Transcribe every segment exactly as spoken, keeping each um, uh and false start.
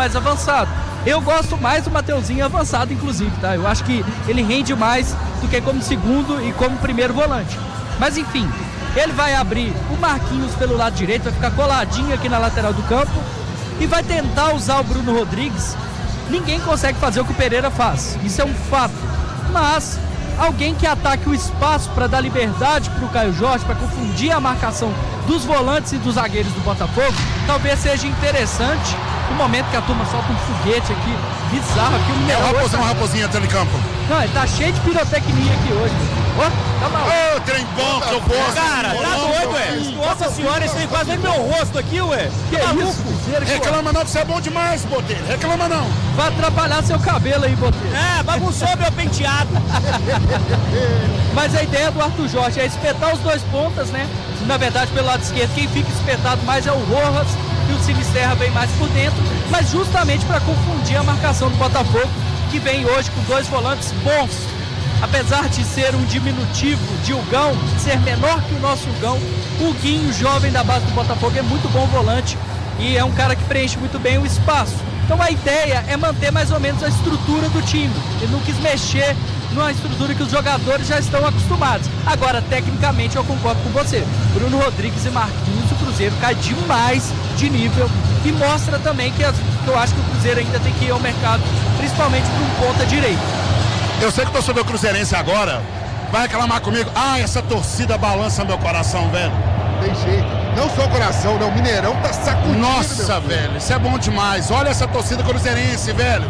mais avançado. Eu gosto mais do Mateuzinho avançado, inclusive, tá? Eu acho que ele rende mais do que como segundo e como primeiro volante. Mas enfim, ele vai abrir o Marquinhos pelo lado direito, vai ficar coladinho aqui na lateral do campo e vai tentar usar o Bruno Rodrigues. Ninguém consegue fazer o que o Pereira faz, isso é um fato. Mas alguém que ataque o espaço para dar liberdade para o Caio Jorge, para confundir a marcação dos volantes e dos zagueiros do Botafogo, talvez seja interessante. No momento que a turma solta um foguete aqui, bizarro aqui, o Mineirão. É o Raposão, tá... Raposinha entrando em campo. Não, ele tá cheio de pirotecnia aqui hoje. Ô, oh, tá mal. Ô, trem bom, que eu gosto. Cara, tá doido, ué. Nossa senhora, isso aí quase no meu rosto aqui, ué. Que é isso? Reclama não, que você é bom demais, Botelho. Reclama não. Vai atrapalhar seu cabelo aí, Botelho. É, bagunçou meu penteado. Mas a ideia do Arthur Jorge é espetar os dois pontas, né? Na verdade, pelo lado esquerdo, quem fica espetado mais é o Rojas, e o Sinisterra vem mais por dentro, mas justamente para confundir a marcação do Botafogo, que vem hoje com dois volantes bons. Apesar de ser um diminutivo de Hugão, ser menor que o nosso Hugão, o Guinho, jovem da base do Botafogo, é muito bom volante e é um cara que preenche muito bem o espaço. Então a ideia é manter mais ou menos a estrutura do time. Ele não quis mexer numa estrutura que os jogadores já estão acostumados. Agora, tecnicamente, eu concordo com você. Bruno Rodrigues e Marquinhos, o Cruzeiro cai demais de nível e mostra também que, as, que eu acho que o Cruzeiro ainda tem que ir ao mercado, principalmente para um ponta direito. Eu sei que o torcedor cruzeirense agora vai reclamar comigo. Ah, essa torcida balança meu coração, velho. Tem jeito. Não só o coração, né? O Mineirão tá sacudindo. Nossa, velho, isso é bom demais. Olha essa torcida cruzeirense, velho.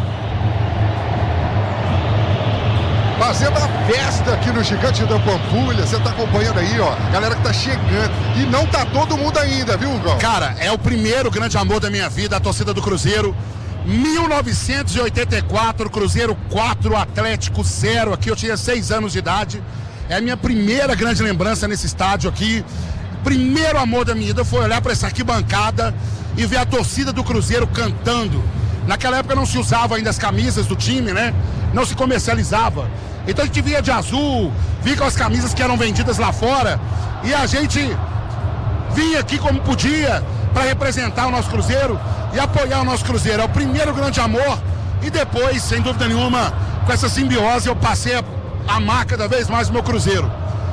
Fazendo a festa aqui no Gigante da Pampulha. Você tá acompanhando aí, ó. A galera que tá chegando. E não tá todo mundo ainda, viu, Gão? Cara, é o primeiro grande amor da minha vida, a torcida do Cruzeiro. mil novecentos e oitenta e quatro, Cruzeiro quatro, Atlético zero. Aqui eu tinha seis anos de idade. É a minha primeira grande lembrança nesse estádio aqui. Primeiro amor da minha vida foi olhar para essa arquibancada e ver a torcida do Cruzeiro cantando. Naquela época não se usava ainda as camisas do time, né? Não se comercializava. Então a gente via de azul, via com as camisas que eram vendidas lá fora. E a gente vinha aqui como podia para representar o nosso Cruzeiro e apoiar o nosso Cruzeiro. É o primeiro grande amor. E depois, sem dúvida nenhuma, com essa simbiose, eu passei a amar cada vez mais o meu Cruzeiro.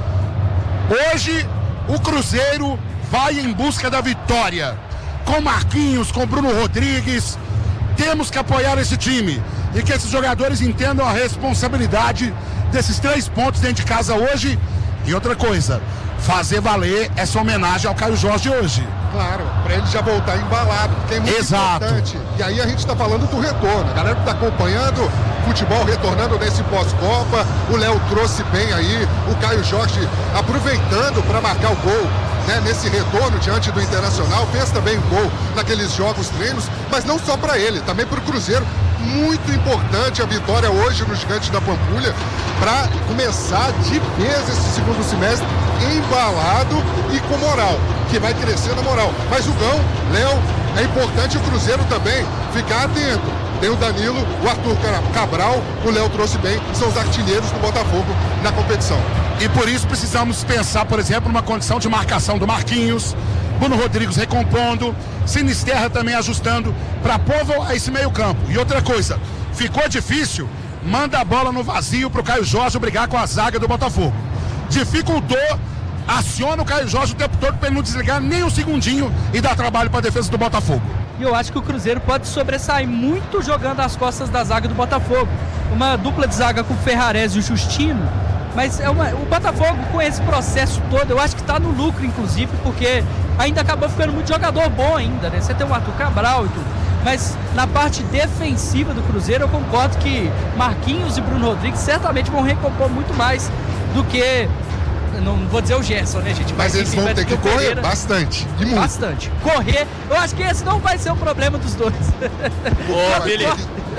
Hoje, o Cruzeiro vai em busca da vitória. Com Marquinhos, com Bruno Rodrigues. Temos que apoiar esse time. E que esses jogadores entendam a responsabilidade desses três pontos dentro de casa hoje. E outra coisa, fazer valer essa homenagem ao Caio Jorge hoje. Claro, para ele já voltar embalado, porque é muito Exato. importante. E aí a gente está falando do retorno. A galera que está acompanhando futebol retornando nesse pós-Copa. O Léo trouxe bem aí, o Caio Jorge aproveitando para marcar o gol, né, nesse retorno diante do Internacional. Fez também o gol naqueles jogos treinos, mas não só para ele, também para o Cruzeiro. Muito importante a vitória hoje no Gigante da Pampulha para começar de vez esse segundo semestre embalado e com moral, que vai crescendo a moral. Mas o Gão, Léo, é importante o Cruzeiro também ficar atento. Tem o Danilo, o Arthur Cabral, o Léo trouxe bem, são os artilheiros do Botafogo na competição. E por isso precisamos pensar, por exemplo, numa condição de marcação do Marquinhos, Bruno Rodrigues recompondo, Sinisterra também ajustando para povoar esse meio campo. E outra coisa, ficou difícil, manda a bola no vazio pro Caio Jorge brigar com a zaga do Botafogo. Dificultou, aciona o Caio Jorge o tempo todo para ele não desligar nem um segundinho e dar trabalho para a defesa do Botafogo. E eu acho que o Cruzeiro pode sobressair muito jogando às costas da zaga do Botafogo. Uma dupla de zaga com o Ferrarese e o Justino. Mas é uma, o Botafogo, com esse processo todo, eu acho que está no lucro, inclusive, porque ainda acabou ficando muito jogador bom ainda, né? Você tem o Arthur Cabral e tudo. Mas na parte defensiva do Cruzeiro, eu concordo que Marquinhos e Bruno Rodrigues certamente vão recompor muito mais do que... Não vou dizer o Gerson, né, gente? Mas, Mas eles vão ter que correr Pereira, bastante. E muito. Bastante. Correr, eu acho que esse não vai ser o problema dos dois. Boa, beleza.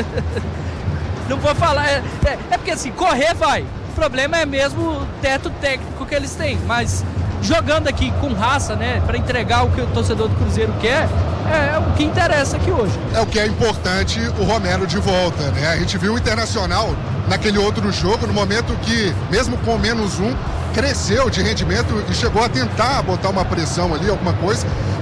Não vou falar. É, é, é porque assim, correr vai. O problema é mesmo o teto técnico que eles têm. Mas jogando aqui com raça, né, para entregar o que o torcedor do Cruzeiro quer, é, é o que interessa aqui hoje. É o que é importante, o Romero de volta, né? A gente viu o Internacional naquele outro jogo, no momento que, mesmo com menos um, cresceu de rendimento e chegou a tentar botar uma pressão ali, alguma coisa,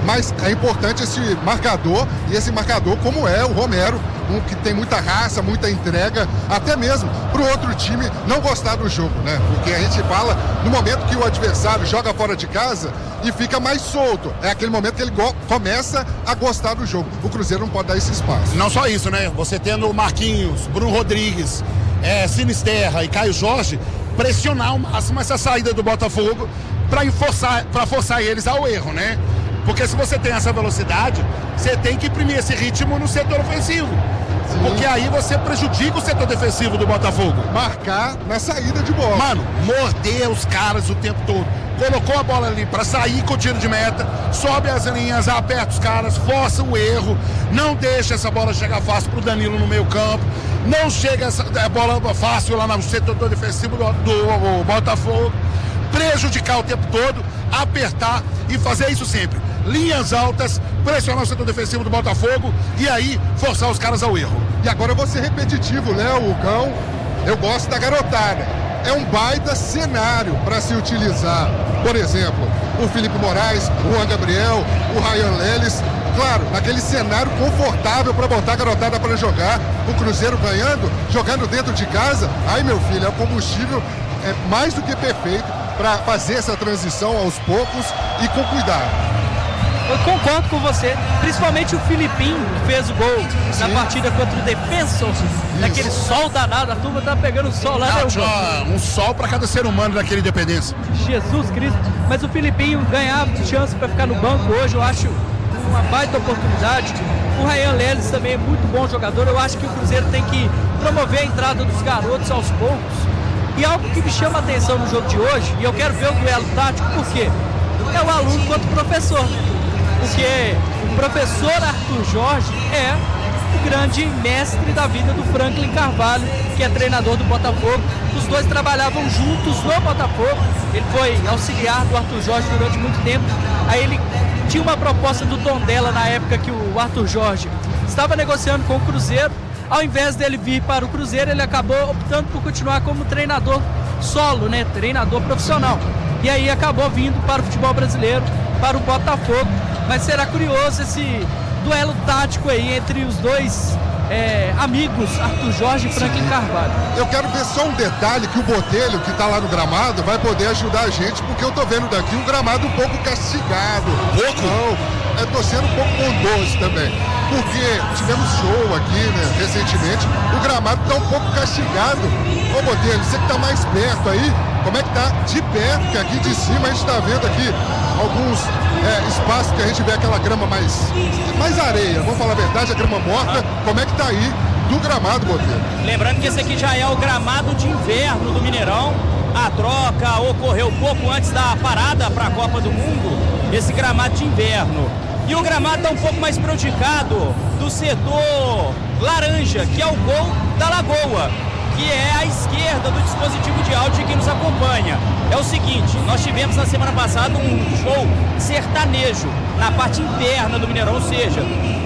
mas é importante esse marcador, e esse marcador como é o Romero, um que tem muita raça, muita entrega, até mesmo para o outro time não gostar do jogo, né? Porque a gente fala no momento que o adversário joga fora de casa e fica mais solto, é aquele momento que ele começa a gostar do jogo. O Cruzeiro não pode dar esse espaço. Não só isso, né? Você tendo o Marquinhos, Bruno Rodrigues, é, Sinisterra e Caio Jorge, pressionar ao máximo essa saída do Botafogo para forçar, para forçar eles ao erro, né? Porque se você tem essa velocidade, você tem que imprimir esse ritmo no setor ofensivo. Sim. Porque aí você prejudica o setor defensivo do Botafogo. Marcar na saída de bola. Mano, morder os caras o tempo todo. Colocou a bola ali para sair com o tiro de meta, sobe as linhas, aperta os caras, força o erro, não deixa essa bola chegar fácil pro Danilo no meio campo, não chega essa bola fácil lá no setor defensivo do, do, do Botafogo, prejudicar o tempo todo, apertar e fazer isso sempre. Linhas altas, pressionar o setor defensivo do Botafogo e aí forçar os caras ao erro. E agora eu vou ser repetitivo, né, o Cão? Eu gosto da garotada. É um baita cenário para se utilizar. Por exemplo, o Felipe Moraes, o Juan Gabriel, o Ryan Lelis. Claro, naquele cenário confortável para botar a garotada para jogar. O Cruzeiro ganhando, jogando dentro de casa. Aí, meu filho, é o combustível é mais do que perfeito para fazer essa transição aos poucos e com cuidado. Eu concordo com você, principalmente o Filipinho, que fez o gol Sim. na partida contra o Defensor, naquele sol danado, a turma tá pegando sol lá. Ah, né, um sol para cada ser humano daquele Independência. Jesus Cristo, mas o Filipinho ganhava chance para ficar no banco hoje, eu acho uma baita oportunidade. O Ryan Lelis também é muito bom jogador, eu acho que o Cruzeiro tem que promover a entrada dos garotos aos poucos. E algo que me chama a atenção no jogo de hoje, e eu quero ver o duelo tático, por quê? É o aluno contra o professor. Porque o professor Arthur Jorge é o grande mestre da vida do Franklin Carvalho, que é treinador do Botafogo. Os dois trabalhavam juntos no Botafogo. Ele foi auxiliar do Arthur Jorge durante muito tempo. Aí ele tinha uma proposta do Tondela na época que o Arthur Jorge estava negociando com o Cruzeiro. Ao invés dele vir para o Cruzeiro, ele acabou optando por continuar como treinador solo, né? Treinador profissional. E aí acabou vindo para o futebol brasileiro, para o Botafogo. Mas será curioso esse duelo tático aí entre os dois é, amigos, Arthur Jorge e Franklin Carvalho. Eu quero ver só um detalhe, que o Botelho, que está lá no gramado, vai poder ajudar a gente, porque eu tô vendo daqui um gramado um pouco castigado. Pouco? Não, eu tô sendo um pouco bondoso também. Porque tivemos show aqui, né, recentemente, o gramado tá um pouco castigado. Ô Botelho, você que tá mais perto aí, como é que tá de perto, porque aqui de cima a gente tá vendo aqui alguns é, espaços que a gente vê aquela grama mais, mais areia, vamos falar a verdade, a grama morta, ah. Como é que tá aí do gramado, Botelho? Lembrando que esse aqui já é o gramado de inverno do Mineirão, a troca ocorreu pouco antes da parada para a Copa do Mundo, esse gramado de inverno. E o gramado está um pouco mais prejudicado do setor laranja, que é o gol da Lagoa, que é à esquerda do dispositivo de áudio que nos acompanha. É o seguinte, nós tivemos na semana passada um show sertanejo na parte interna do Mineirão, ou seja,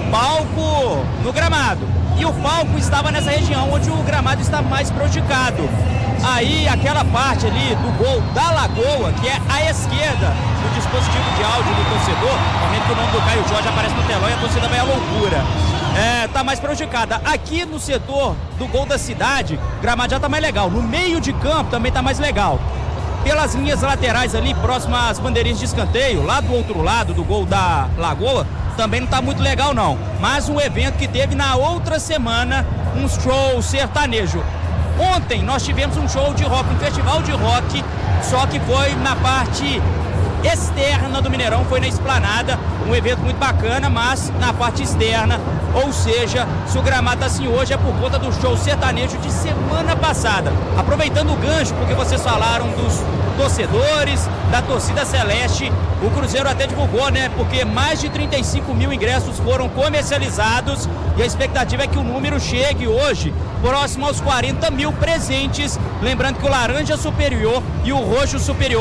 palco no gramado. E o palco estava nessa região onde o gramado está mais prejudicado. Aí aquela parte ali do gol da Lagoa, que é à esquerda do dispositivo de áudio do torcedor, realmente que o nome do Caio Jorge aparece no telão e a torcida vai à loucura. É, tá mais prejudicada. Aqui no setor do gol da cidade, o gramado já tá mais legal. No meio de campo também tá mais legal. Pelas linhas laterais ali, próximas às bandeirinhas de escanteio, lá do outro lado do gol da Lagoa, também não tá muito legal não. Mas um evento que teve na outra semana, um show sertanejo. Ontem nós tivemos um show de rock, um festival de rock, só que foi na parte externa do Mineirão, foi na Esplanada, um evento muito bacana, mas na parte externa, ou seja, se o gramado tá assim hoje é por conta do show sertanejo de semana passada. Aproveitando o gancho, porque vocês falaram dos torcedores, da torcida celeste, o Cruzeiro até divulgou, né, porque mais de trinta e cinco mil ingressos foram comercializados e a expectativa é que o número chegue hoje próximo aos quarenta mil presentes, lembrando que o laranja superior e o roxo superior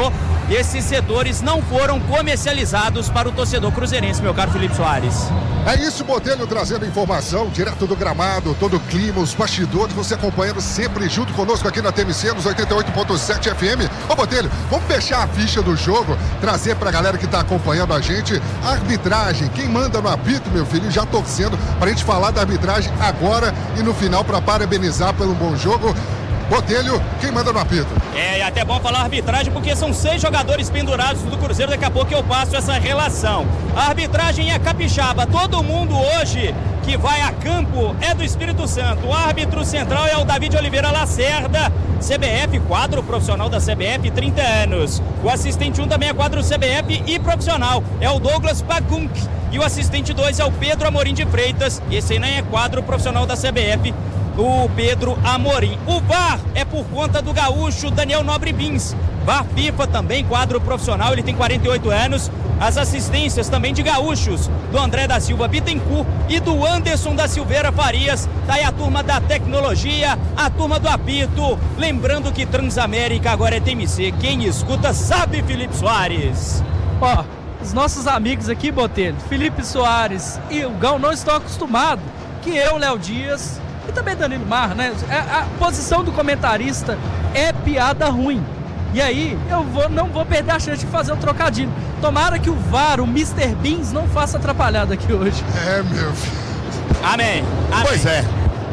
esses setores não foram comercializados para o torcedor cruzeirense, meu caro Felipe Soares. É isso, Botelho, trazendo informação direto do gramado, todo o clima, os bastidores, você acompanhando sempre junto conosco aqui na T M C, nos oitenta e oito ponto sete F M. Ô, Botelho, vamos fechar a ficha do jogo, trazer pra galera que tá acompanhando a gente a arbitragem, quem manda no apito, meu filho, já torcendo pra gente falar da arbitragem agora e no final pra parabenizar pelo bom jogo. Botelho, quem manda no apito? É, é até bom falar arbitragem porque são seis jogadores pendurados do Cruzeiro, daqui a pouco eu passo essa relação. A arbitragem é capixaba, todo mundo hoje que vai a campo é do Espírito Santo. O árbitro central é o David Oliveira Lacerda, C B F, quadro profissional da C B F, trinta anos. O assistente um também é quadro C B F e profissional, é o Douglas Pagunk. E o assistente dois é o Pedro Amorim de Freitas, esse aí nem é quadro profissional da C B F, o Pedro Amorim. O V A R é por conta do gaúcho Daniel Nobre Bins. V A R FIFA também, quadro profissional, ele tem quarenta e oito anos. As assistências também de gaúchos, do André da Silva Bittencourt e do Anderson da Silveira Farias. Tá aí a turma da tecnologia, a turma do apito. Lembrando que Transamérica agora é T M C. Quem escuta sabe, Felipe Soares. Ó, os nossos amigos aqui, Botelho, Felipe Soares e o Gão não estão acostumados que eu, Léo Dias e também Danilo Mar, né? A posição do comentarista é piada ruim. E aí, eu vou, não vou perder a chance de fazer um trocadilho. Tomara que o V A R, o mister Beans, não faça atrapalhada aqui hoje. É, meu filho. Amém. Amém. Pois é.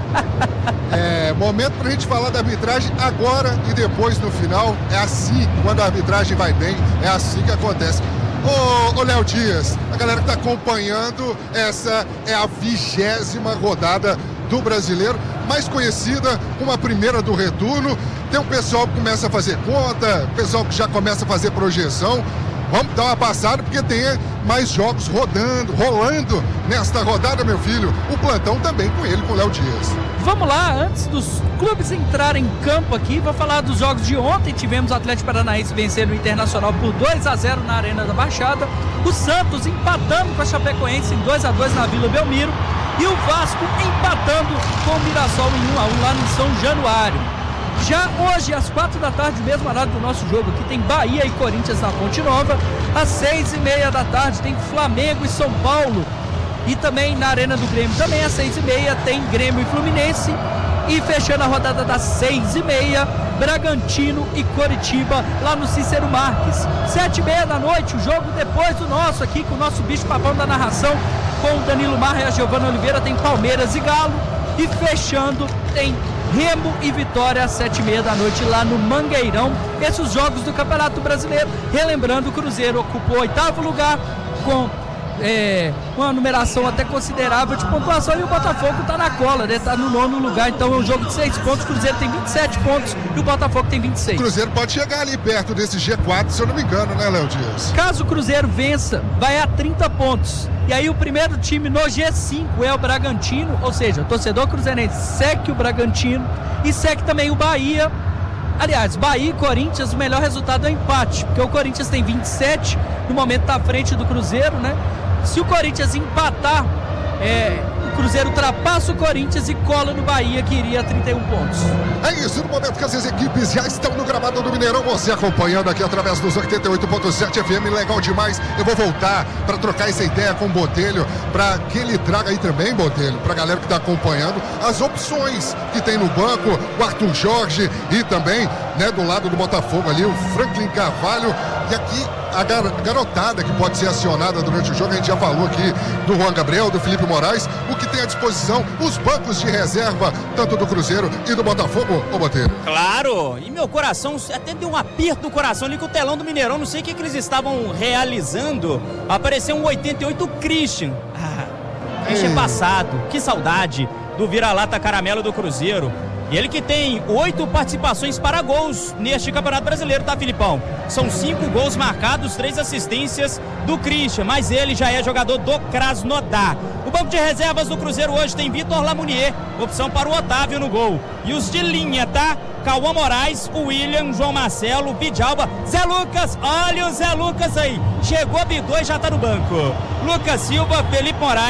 É, momento pra gente falar da arbitragem agora e depois no final. É assim, quando a arbitragem vai bem, é assim que acontece. Ô, ô Léo Dias, a galera que tá acompanhando, essa é a vigésima rodada do Brasileiro, mais conhecida como a primeira do retorno. Tem um pessoal que começa a fazer conta, pessoal que já começa a fazer projeção. Vamos dar uma passada porque tem mais jogos rodando, rolando nesta rodada, meu filho. O plantão também com ele, com o Léo Dias. Vamos lá, antes dos clubes entrarem em campo aqui, vou falar dos jogos de ontem. Tivemos o Atlético Paranaense vencendo o Internacional por dois a zero na Arena da Baixada. O Santos empatando com a Chapecoense em dois a dois na Vila Belmiro. E o Vasco empatando com o Mirassol em um a um lá no São Januário. Já hoje, às quatro da tarde, mesmo horário do nosso jogo, aqui tem Bahia e Corinthians na Fonte Nova. Às seis e meia da tarde tem Flamengo e São Paulo. E também na Arena do Grêmio, também às seis e meia, tem Grêmio e Fluminense. E fechando a rodada das seis e meia, Bragantino e Coritiba, lá no Cícero Marques. Sete e meia da noite, o jogo depois do nosso aqui, com o nosso bicho papão da narração, com o Danilo Marra e a Giovana Oliveira, tem Palmeiras e Galo. E fechando, tem Remo e Vitória às sete e meia da noite lá no Mangueirão. Esses os jogos do Campeonato Brasileiro. Relembrando, o Cruzeiro ocupou o oitavo lugar com é, uma numeração até considerável de pontuação, e o Botafogo está na cola, né? Está no nono lugar, então é um jogo de seis pontos. O Cruzeiro tem vinte e sete pontos e o Botafogo tem vinte e seis. O Cruzeiro pode chegar ali perto desse G quatro, se eu não me engano, né, Léo Dias? Caso o Cruzeiro vença, vai a trinta pontos. E aí o primeiro time no G cinco é o Bragantino, ou seja, o torcedor cruzeirense segue o Bragantino e segue também o Bahia. Aliás, Bahia e Corinthians, o melhor resultado é o empate, porque o Corinthians tem vinte e sete, no momento está à frente do Cruzeiro, né? Se o Corinthians empatar, é, o Cruzeiro ultrapassa o Corinthians e cola no Bahia, que iria a trinta e um pontos. É isso, no momento que as equipes já estão no gramado do Mineirão, você acompanhando aqui através dos oitenta e oito ponto sete F M, legal demais. Eu vou voltar para trocar essa ideia com o Botelho, para que ele traga aí também, Botelho, para a galera que está acompanhando, as opções que tem no banco, o Arthur Jorge e também, né, do lado do Botafogo ali, o Franklin Carvalho. E aqui a garotada que pode ser acionada durante o jogo, a gente já falou aqui do Juan Gabriel, do Felipe Moraes, o que tem à disposição, os bancos de reserva, tanto do Cruzeiro e do Botafogo, ô Botelho. Claro, e meu coração, até deu um aperto no coração ali com o telão do Mineirão, não sei o que, que eles estavam realizando, apareceu um oitenta e oito Christian. Ah, Christian é passado, que saudade do vira-lata caramelo do Cruzeiro. E ele que tem oito participações para gols neste Campeonato Brasileiro, tá, Filipão? São cinco gols marcados, três assistências do Christian, mas ele já é jogador do Krasnodar. O banco de reservas do Cruzeiro hoje tem Vitor Lamounier, opção para o Otávio no gol. E os de linha, tá? Cauã Moraes, o William, João Marcelo, Bidjalba, Zé Lucas, olha o Zé Lucas aí, chegou Bidô e já tá no banco. Lucas Silva, Felipe Moraes,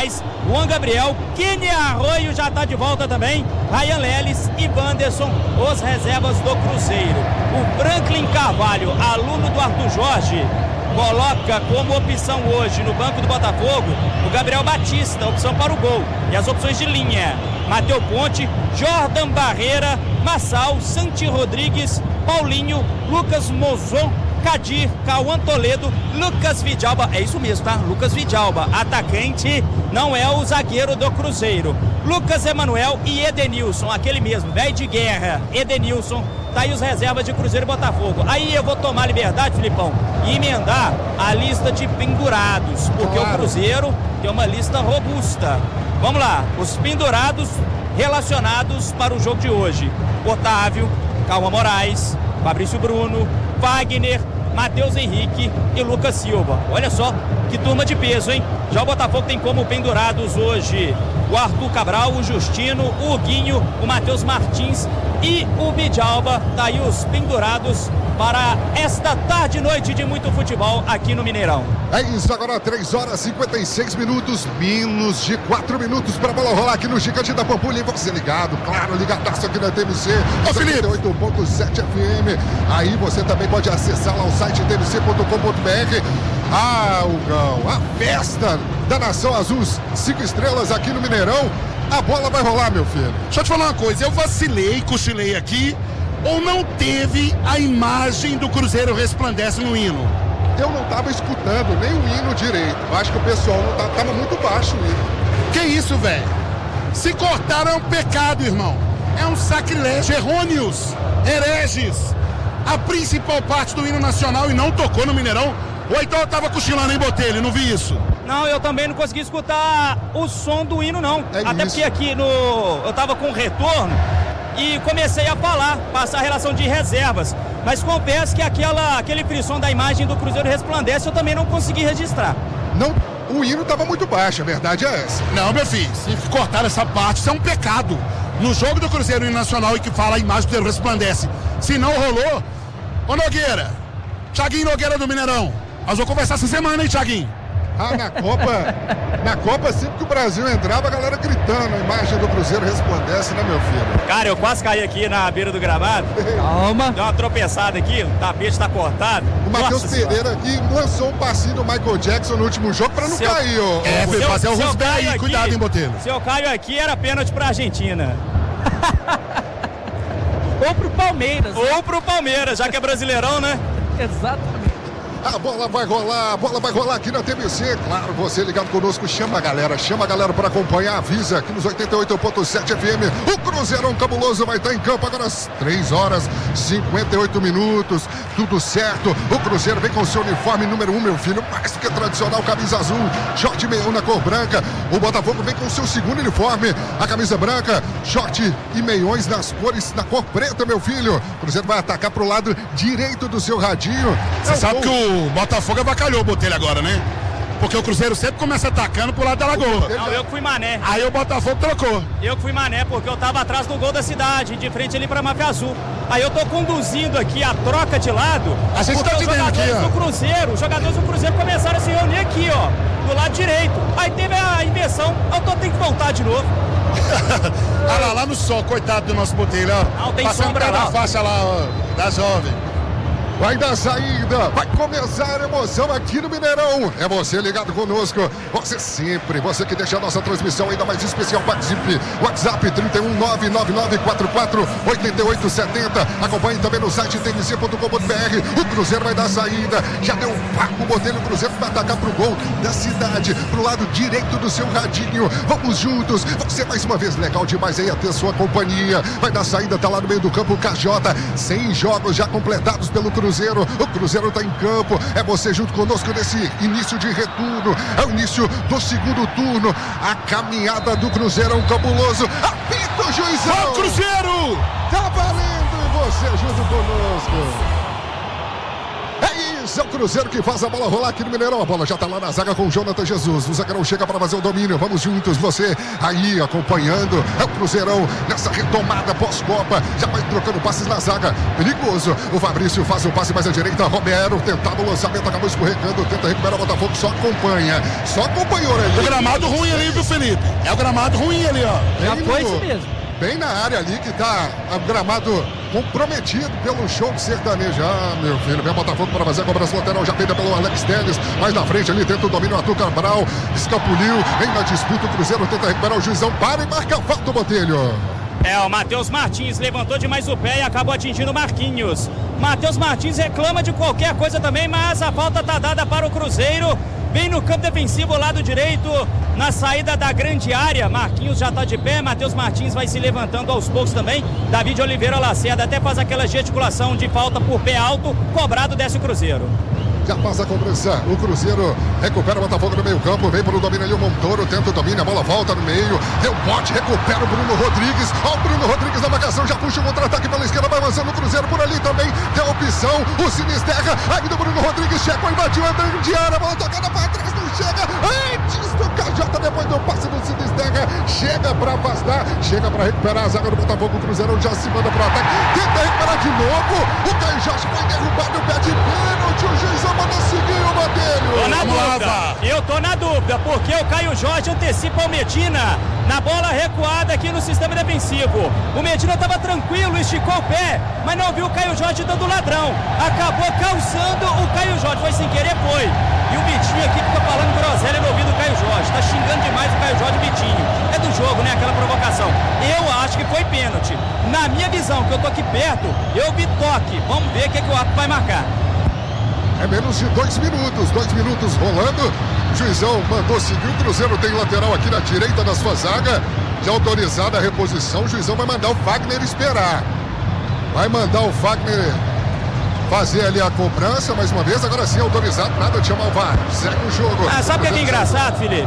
Juan Gabriel, Kenny Arroio já está de volta também, Ryan Leles e Wanderson, os reservas do Cruzeiro. O Franklin Carvalho, aluno do Arthur Jorge, coloca como opção hoje no banco do Botafogo o Gabriel Batista, opção para o gol. E as opções de linha: Matheus Ponte, Jordan Barreira, Massal, Santi Rodrigues, Paulinho, Lucas Mozon, Kadir, Cauã Toledo, Lucas Vidalba, é isso mesmo, tá? Lucas Vidalba, atacante, não é o zagueiro do Cruzeiro. Lucas Emanuel e Edenilson, aquele mesmo, velho de guerra, Edenilson, tá aí os reservas de Cruzeiro e Botafogo. Aí eu vou tomar liberdade, Filipão, e emendar a lista de pendurados, porque claro, o Cruzeiro tem uma lista robusta. Vamos lá, os pendurados relacionados para o jogo de hoje: Otávio, Calma Moraes, Fabrício Bruno, Wagner, Matheus Henrique e Lucas Silva. Olha só que turma de peso, hein? Já o Botafogo tem como pendurados hoje o Arthur Cabral, o Justino, o Huguinho, o Matheus Martins e o Vidalba. Tá aí os pendurados para esta tarde e noite de muito futebol aqui no Mineirão. É isso, agora três horas e cinquenta e seis minutos, menos de quatro minutos para a bola rolar aqui no Gigante da Pampulha. E você ligado, claro, ligadaço aqui na T M C, noventa e oito ponto sete F M. Aí você também pode acessar lá o site t m c ponto com ponto b r. Ah, Hugão, a festa da Nação Azul, cinco estrelas aqui no Mineirão. A bola vai rolar, meu filho. Deixa eu te falar uma coisa, eu vacilei, cochilei aqui, ou não teve a imagem do Cruzeiro Resplandece no hino? Eu não estava escutando nem o hino direito. Acho que o pessoal não tava, tava muito baixo o hino. Que isso, velho? Se cortaram é um pecado, irmão. É um sacrilégio, errôneos, hereges. A principal parte do hino nacional e não tocou no Mineirão. Ou então eu tava cochilando em Botelho, não vi isso. Não, eu também não consegui escutar o som do hino, não. É Até isso. Porque aqui no... eu tava com retorno e comecei a falar, passar a relação de reservas. Mas confesso que aquela, aquele frisson da imagem do Cruzeiro Resplandece eu também não consegui registrar. Não, o hino estava muito baixo, a verdade é essa. Não, meu filho, se cortar essa parte, isso é um pecado. No jogo do Cruzeiro Nacional e que fala a imagem do Cruzeiro Resplandece. Se não rolou, ô Nogueira, Thiaguinho Nogueira do Mineirão, nós vamos conversar essa semana, hein, Thiaguinho? Ah, na Copa, na Copa, sempre que o Brasil entrava, a galera gritando, a imagem do Cruzeiro Resplandece, né, meu filho? Cara, eu quase caí aqui na beira do gramado. Calma. Deu uma tropeçada aqui, o tapete tá cortado. O Matheus Pereira aqui lançou um passinho do Michael Jackson no último jogo pra não seu, cair, ó. É, seu, fazer o Rusbé aí, aqui, cuidado, hein, Botelho. Se eu caio aqui, era pênalti pra Argentina. Ou pro Palmeiras. Ou né? pro Palmeiras, já que é brasileirão, né? Exatamente. A bola vai rolar, a bola vai rolar aqui na T V C. Claro, você ligado conosco, chama a galera, chama a galera para acompanhar, avisa aqui nos oitenta e oito ponto sete F M. O Cruzeirão Cabuloso vai estar em campo agora às três horas e cinquenta e oito minutos. Tudo certo, o Cruzeiro vem com seu uniforme número um, meu filho, mais do que tradicional, camisa azul, short meião na cor branca. O Botafogo vem com seu segundo uniforme, a camisa branca, short e meiões nas cores, na cor preta, meu filho. O Cruzeiro vai atacar pro lado direito do seu radinho. Você é sabe que o O Botafogo abacalhou o Botelho agora, né? Porque o Cruzeiro sempre começa atacando pro lado da Lagoa. Não, eu que fui mané. Aí o Botafogo trocou. Eu que fui mané, porque eu tava atrás do gol da cidade, de frente ali pra Máfia Azul. Aí eu tô conduzindo aqui a troca de lado. A gente tá os te vendo jogadores aqui, ó. do Cruzeiro, os jogadores do Cruzeiro começaram a se reunir aqui, ó, do lado direito. Aí teve a inversão, eu tô tendo que voltar de novo. Olha lá, lá no sol, coitado do nosso Botelho, ó. Não, tem passando sombra pela lá. faixa lá, ó, da jovem. Vai dar saída, vai começar a emoção aqui no Mineirão. É você ligado conosco, você sempre, você que deixa a nossa transmissão ainda mais especial, participe. WhatsApp trinta e um, nove nove nove quatro quatro, oito oito sete zero. Acompanhe também no site t m c ponto com ponto b r. O Cruzeiro vai dar saída, já deu um vácuo, Botelho, o Cruzeiro vai atacar pro gol da cidade, pro lado direito do seu radinho. Vamos juntos, você mais uma vez legal demais aí a ter sua companhia. Vai dar saída, tá lá no meio do campo o K J, cem jogos já completados pelo Cruzeiro. Cruzeiro, o Cruzeiro está em campo, é você junto conosco nesse início de retorno, é o início do segundo turno, a caminhada do Cruzeirão Cabuloso, apita o juizão! Ó, Cruzeiro! Tá valendo e você junto conosco! É Mas é o Cruzeiro que faz a bola rolar aqui no Mineirão. A bola já tá lá na zaga com o Jonathan Jesus. O zagueirão chega para fazer o domínio. Vamos juntos, você aí acompanhando. É o Cruzeirão nessa retomada pós-Copa. Já vai trocando passes na zaga. Perigoso. O Fabrício faz o passe mais à direita. Romero tentava o lançamento, acabou escorregando. Tenta recuperar o Botafogo. Só acompanha. Só acompanhou, né? O gramado ruim ali, viu, Felipe? É o gramado ruim ali, ó. Já foi isso mesmo. Bem na área ali que tá o gramado comprometido pelo show de sertanejo. Ah, meu filho, vem o Botafogo para fazer a cobrança lateral, já feita pelo Alex Telles. Mais na frente ali, tenta o domínio, Arthur Cabral, escapuliu, vem na disputa, o Cruzeiro tenta recuperar o juizão, para e marca a falta, o Botelho. É, o Matheus Martins levantou demais o pé e acabou atingindo o Marquinhos. Matheus Martins reclama de qualquer coisa também, mas a falta tá dada para o Cruzeiro. Vem no campo defensivo, lado direito, na saída da grande área. Marquinhos já está de pé, Matheus Martins vai se levantando aos poucos também. David Oliveira Lacerda até faz aquela gesticulação de falta por pé alto, cobrado, desce o Cruzeiro. Já passa a cobrança, o Cruzeiro recupera o Botafogo no meio campo, vem para o domínio ali o Montoro, tenta o domínio, a bola volta no meio, deu bote, recupera o Bruno Rodrigues, ó o Bruno Rodrigues na marcação, já puxa o contra-ataque pela esquerda, vai avançando o Cruzeiro por ali também, tem a opção, o Sinisterra, ainda o Bruno Rodrigues, chegou, invadiu, entrando de área, a bola tocada para trás, não chega, antes do K J, depois do passe do Sinisterra, chega para afastar, chega para recuperar a zaga do Botafogo, o Cruzeiro já se manda para o ataque, tenta recuperar de novo, o Caio Jorge foi derrubado, o pé de pênalti, o juiz manda seguir o Botelho. Tô na dúvida, eu tô na dúvida, porque o Caio Jorge antecipa o Medina na bola recuada aqui no sistema defensivo. O Medina tava tranquilo, esticou o pé, mas não viu o Caio Jorge dando ladrão. Acabou calçando o Caio Jorge, foi sem querer, foi. E o Vitinho aqui fica falando groselha no ouvido do Caio Jorge, tá xingando demais o Caio Jorge e o Vitinho. É do jogo, né, aquela provocação. Eu acho que foi pênalti. Na minha visão, que eu tô aqui perto, eu vi toque. Vamos ver o que, é que o árbitro vai marcar. É menos de dois minutos, dois minutos rolando. O juizão mandou seguir. O Cruzeiro tem lateral aqui na direita da sua zaga. Já autorizada a reposição. O juizão vai mandar o Fagner esperar. Vai mandar o Fagner fazer ali a cobrança mais uma vez. Agora sim autorizado. Nada de chamar o V A R. Segue o jogo. Ah, sabe o que é engraçado, Felipe?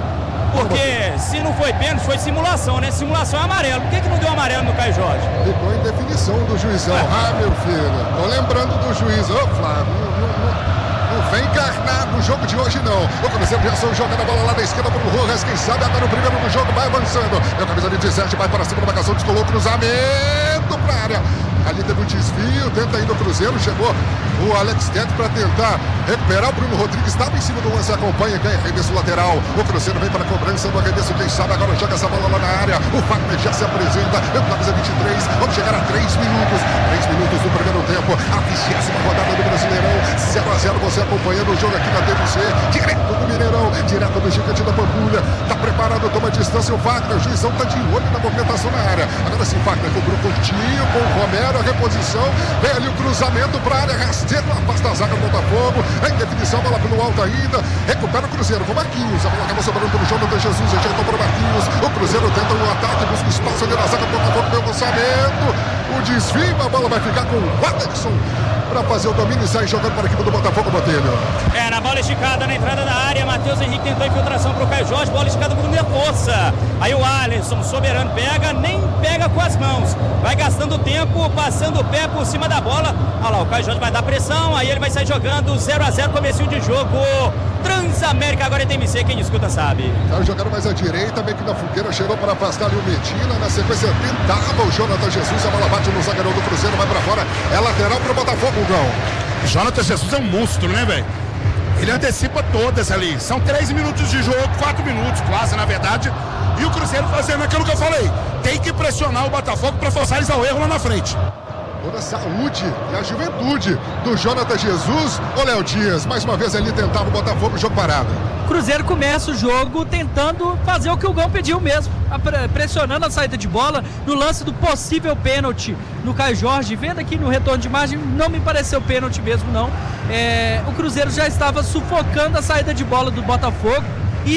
Porque se não foi pênalti, foi simulação, né? Simulação é amarelo. Por que, que não deu amarelo no Caio Jorge? Ficou em definição do juizão. Ah, meu filho. Tô lembrando do juiz. Ô, Flávio, não, não, não vem encarnar no jogo de hoje, não. O Cruzeiro já são jogando a bola lá da esquerda pro Rojas. Quem sabe agora o primeiro do jogo vai avançando. É o camisa de dezessete, vai para cima da marcação, descolou o cruzamento pra área. Ali teve um desvio, tenta ainda o Cruzeiro, chegou o Alex Tete para tentar recuperar. O Bruno Rodrigues estava em cima do lance, acompanha, ganha arremesso lateral. O Cruzeiro vem para a cobrança do arremesso, quem sabe agora joga essa bola lá na área. O Fagner já se apresenta, é o camisa vinte e três, vamos chegar a três minutos. três minutos do primeiro tempo, a vigésima rodada do Brasileirão. zero a zero, você acompanhando o jogo aqui na T V C, direto do Mineirão, direto do Gigante da Pampulha. Tá preparado, toma distância o Fagner, o juizão tá de olho na movimentação na área. Agora sim, Fagner cobrou curtinho com o Romero, a reposição, vem ali o cruzamento para a área, rasteiro, afasta a zaga do Botafogo, em definição, bola pelo alto ainda, recupera o Cruzeiro com Marquinhos, a bola acaba sobrando pelo Jonathan Jesus, ajeitou para o Marquinhos, o Cruzeiro tenta um ataque, busca espaço ali na zaga do Botafogo, pelo lançamento, o desvio, a bola vai ficar com o Alisson para fazer o domínio e sair jogando para a equipe do Botafogo, Botelho. É, na bola esticada na entrada da área, Matheus Henrique tentou a infiltração para o Caio Jorge, bola esticada com muita força. Aí o Alisson, soberano, pega, nem pega com as mãos, vai gastando tempo, passando o pé por cima da bola. Olha lá, o Caio Jorge vai dar pressão, aí ele vai sair jogando zero a zero, comecinho de jogo. Transamérica agora é T M C, quem escuta sabe. Saiu jogando mais à direita, meio que na fogueira, chegou para afastar ali o Medina, na sequência tentava o Jonathan Jesus, a bola bate no zagueirão do Cruzeiro, vai para fora, é lateral para o Botafogo, Gão. Jonathan Jesus é um monstro, né, velho? Ele antecipa todas ali, são três minutos de jogo, quatro minutos quase, na verdade, e o Cruzeiro fazendo aquilo que eu falei, tem que pressionar o Botafogo para forçar eles ao erro lá na frente. Toda a saúde e a juventude do Jonathan Jesus. O Léo Dias, mais uma vez ali tentava o Botafogo, jogo parado. Cruzeiro começa o jogo tentando fazer o que o Gão pediu mesmo, pressionando a saída de bola no lance do possível pênalti no Caio Jorge. Vendo aqui no retorno de imagem, não me pareceu pênalti mesmo, não. É, o Cruzeiro já estava sufocando a saída de bola do Botafogo e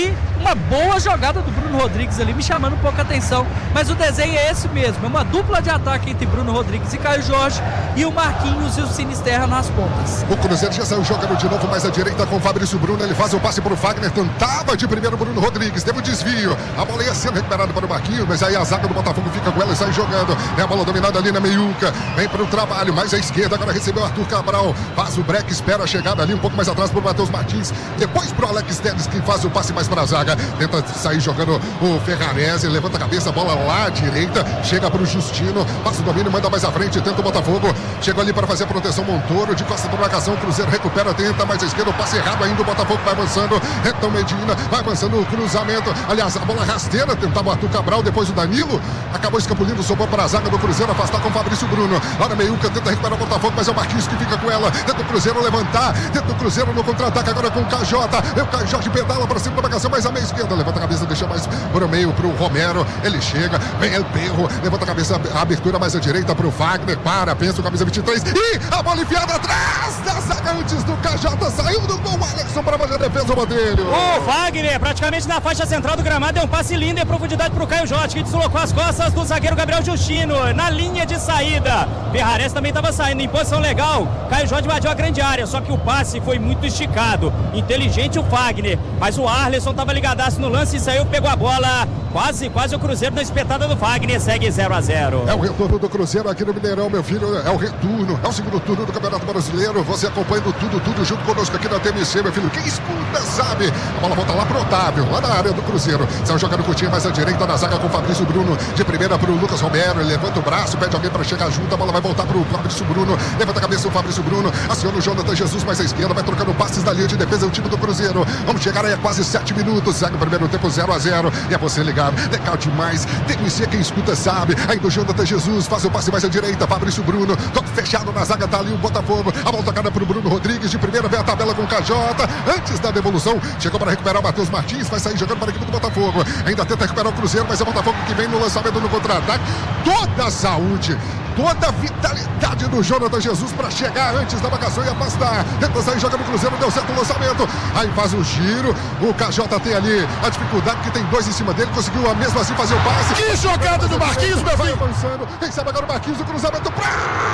uma boa jogada do Bruno Rodrigues ali, me chamando um pouco a atenção, mas o desenho é esse mesmo, é uma dupla de ataque entre Bruno Rodrigues e Caio Jorge, e o Marquinhos e o Sinisterra nas pontas. O Cruzeiro já saiu jogando de novo mais à direita com o Fabrício Bruno, ele faz o passe para o Fagner, tentava de primeiro Bruno Rodrigues, teve o desvio, a bola ia sendo recuperada para o Marquinhos, mas aí a zaga do Botafogo fica com ela e sai jogando, é a bola dominada ali na meiuca, vem para o trabalho, mais à esquerda, agora recebeu o Arthur Cabral, faz o break, espera a chegada ali um pouco mais atrás para o Matheus Martins, depois para o Alex Telles, que faz o passe mais para a zaga, tenta sair jogando o Ferrarese, levanta a cabeça, a bola lá à direita, chega para o Justino, passa o domínio, manda mais à frente, tenta o Botafogo, chegou ali para fazer a proteção Montoro, de costa para marcação, o Cruzeiro recupera, tenta mais à esquerda, o passe errado ainda, o Botafogo vai avançando, então Medina, vai avançando o cruzamento, aliás, a bola rasteira, tentava o Arthur Cabral, depois o Danilo, acabou escapulindo, sobrou para a zaga do Cruzeiro, afastar com o Fabrício Bruno, lá na meiuca, tenta recuperar o Botafogo, mas é o Marquinhos que fica com ela, tenta o Cruzeiro levantar, tenta o Cruzeiro no contra-ataque agora com o K J, é o K J pedala para cima da marcação, mas a meia esquerda, levanta a cabeça, deixa mais para o meio, para o Romero, ele chega, vem El Perro, levanta a cabeça, a abertura mais à direita para o Wagner, para, pensa o camisa vinte e três, e a bola enfiada atrás da zaga antes do K J, saiu do gol, Alisson para fazer a defesa, o Botelho. O Wagner, praticamente na faixa central do gramado, deu um passe lindo em profundidade para o Caio Jorge, que deslocou as costas do zagueiro Gabriel Justino, na linha de saída. Ferrares também estava saindo em posição legal, Caio Jorge invadiu a grande área, só que o passe foi muito esticado, inteligente o Wagner, mas o Arleson estava ligadaço no lance e saiu, pegou a bola, quase, quase o Cruzeiro na espetada do Wagner, segue zero a zero. É o retorno do Cruzeiro aqui no Mineirão, meu filho, é o retorno, é o segundo turno do Campeonato Brasileiro, você acompanhando tudo, tudo junto conosco aqui na T M C, meu filho, quem escuta sabe, a bola volta lá pro Otávio, lá na área do Cruzeiro, saiu jogando curtinho mais à direita na zaga com o Fabrício Bruno, de primeira pro Lucas Romero, ele levanta o braço, pede alguém para chegar junto, a bola vai voltar pro Fabrício Bruno, levanta a cabeça o Fabrício Bruno, aciona o Jonathan Jesus mais à esquerda, vai trocando passes da linha de defesa, o time do Cruzeiro, vamos chegar aí a quase sete minutos, segue o primeiro tempo zero a zero, e é você ligado, legal demais, T M C, quem escuta sabe, aí do Jonathan Jesus, faz o passe mais à direita, Fabrício Bruno, toque fechado na zaga, tá ali o Botafogo, a bola tocada pro Bruno Rodrigues, de primeira vem a tabela com o K J, antes da devolução, chegou para recuperar o Matheus Martins, vai sair jogando para a equipe do Botafogo, ainda tenta recuperar o Cruzeiro, mas é o Botafogo que vem no lançamento no contra-ataque, toda a saúde, toda a vitalidade do Jonathan Jesus para chegar antes da marcação e afastar, tenta sair jogando o Cruzeiro, deu certo o lançamento, aí faz o giro, o K J tem ali a dificuldade, que tem dois em cima dele, conseguiu mesmo assim fazer o passe. Que jogada do Marquinhos, meu filho! Avançando, quem sabe agora o Marquinhos, o cruzamento pra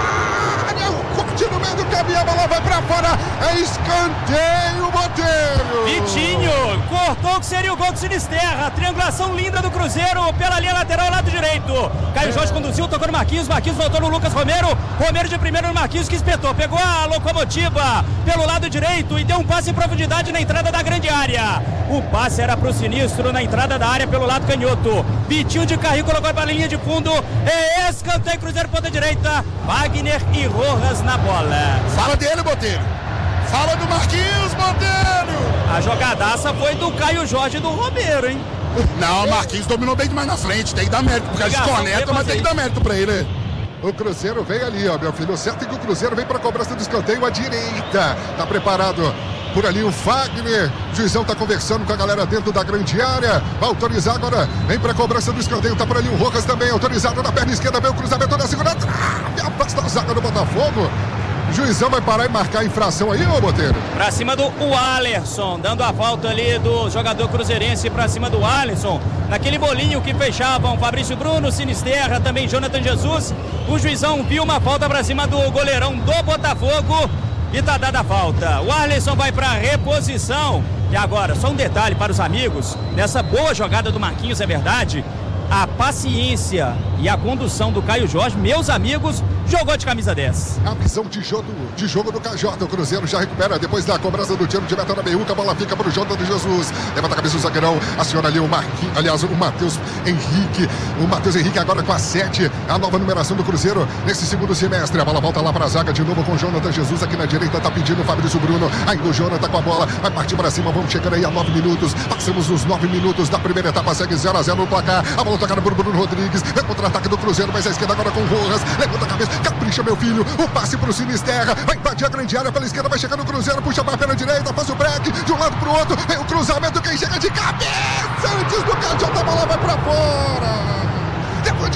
área, o corte no meio do caminho, a bola vai pra fora, é escanteio, Botelho! Vitinho cortou o que seria o gol do Sinisterra, triangulação linda do Cruzeiro pela linha lateral, lado direito, Caio é. Jorge conduziu, tocou no Marquinhos, Marquinhos voltou no Lucas Romero, Romero de primeiro no Marquinhos, que espetou, pegou a locomotiva pelo lado direito e deu um passe em profundidade na entrada da grande área, o passe era pro Sinistro na entrada da área pelo lado canhoto, Vitinho de carrinho colocou para a linha de fundo, é escanteio, Cruzeiro ponta direita, Wagner e Rojas na bola. Fala dele, Botelho! Fala do Marquinhos, Botelho! A jogadaça foi do Caio Jorge e do Romero, hein? Não, o Marquinhos dominou bem demais na frente, tem que dar mérito, porque a gente conecta, mas tem que dar mérito pra ele. O Cruzeiro vem ali, ó, meu filho, certo é que o Cruzeiro vem pra cobrança do escanteio à direita, tá preparado por ali o Wagner, o juizão tá conversando com a galera dentro da grande área, vai autorizar agora, vem pra cobrança do escanteio, tá por ali o Rojas também, autorizado na perna esquerda, vem o cruzamento na segunda trave, afasta a zaga do Botafogo. O juizão vai parar e marcar a infração aí, ô Botelho? Pra cima do Alisson, dando a falta ali do jogador cruzeirense pra cima do Alisson. Naquele bolinho que fechavam Fabrício Bruno, Sinisterra, também Jonathan Jesus. O juizão viu uma falta pra cima do goleirão do Botafogo e tá dada a falta. O Alisson vai pra reposição. E agora, só um detalhe para os amigos, nessa boa jogada do Marquinhos, é verdade, a paciência e a condução do Caio Jorge, meus amigos, jogou de camisa dez. A visão de jogo, de jogo do K J, o Cruzeiro já recupera depois da cobrança do tiro de meta na meiuca, a bola fica para o Jonathan de Jesus, levanta a cabeça do zagueirão, aciona ali o Marquinhos, aliás, o Matheus Henrique, o Matheus Henrique agora com a sete, a nova numeração do Cruzeiro nesse segundo semestre, a bola volta lá para a zaga de novo com o Jonathan Jesus, aqui na direita tá pedindo o Fabrício Bruno, ainda o Jonathan com a bola, vai partir para cima, vamos chegando aí a nove minutos, passamos os nove minutos da primeira etapa, segue zero a zero no placar, a bola tocada por Bruno Rodrigues, é contra-ataque do Cruzeiro, mas a esquerda agora com o Rojas, levanta a cabeça, capricha meu filho, o passe pro Sinisterra, vai invadir a grande área pela esquerda, vai chegar no Cruzeiro, puxa para a perna direita, faz o break, de um lado pro outro, vem o cruzamento, quem chega de cabeça, antes do K J, a bola vai pra fora, depois desvio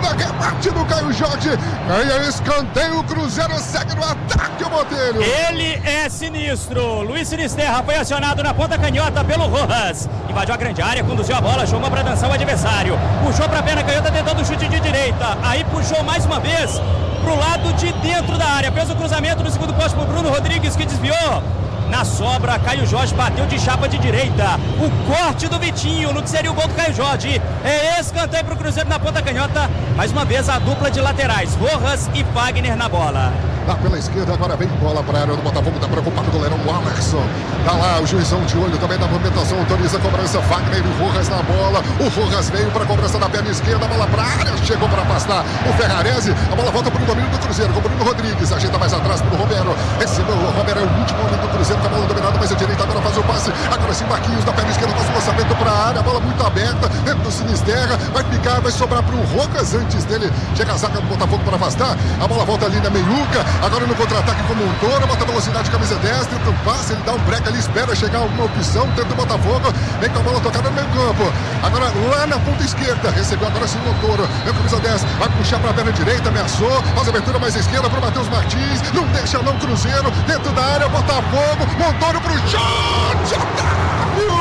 esquerda, rebate do Caio Jorge. Ganha escanteio, o Cruzeiro segue no ataque, o Botelho. Ele é sinistro. Luiz Sinisterra foi acionado na ponta canhota pelo Rojas. Invadiu a grande área, conduziu a bola, chamou para dançar o adversário. Puxou para a perna canhota, tentando o chute de direita. Aí puxou mais uma vez pro lado de dentro da área. Fez o cruzamento no segundo poste pro Bruno Rodrigues, que desviou. Na sobra, Caio Jorge bateu de chapa de direita. O corte do Vitinho no que seria o gol do Caio Jorge. É escanteio para o Cruzeiro na ponta canhota. Mais uma vez a dupla de laterais, Rojas e Fagner na bola. Lá pela esquerda, agora vem bola para a área do Botafogo. Tá preocupado o goleirão, o Alisson. Tá lá o juizão de olho também da movimentação. Autoriza a cobrança. Fagner e Rojas na bola. O Rojas veio para a cobrança da perna esquerda. A bola para a área. Chegou para afastar o Ferrarese. A bola volta para o domínio do Cruzeiro. Com o Bruno Rodrigues. Ajeita mais atrás para o Romero. Recebeu o Romero. É o último homem do Cruzeiro. Com a bola dominada mais à direita. Agora faz o passe. Agora sim, Marquinhos da perna esquerda. Faz o lançamento para a área. A bola muito aberta. Dentro do Sinisterra. Vai picar. Vai sobrar para o Rojas. Antes dele chega a zaga do Botafogo para afastar. A bola volta ali na meiuca. Agora no contra-ataque como um touro, bota velocidade, camisa dez, tenta um passe, ele dá um break ali, espera chegar alguma opção, tenta o Botafogo, vem com a bola tocada no meio campo, agora lá na ponta esquerda, recebeu agora sim o touro, vem com a camisa dez, vai puxar para a perna direita, ameaçou, faz a abertura mais à esquerda para o Matheus Martins, não deixa não Cruzeiro, dentro da área, Botafogo, Montoro pro chute, Otávio!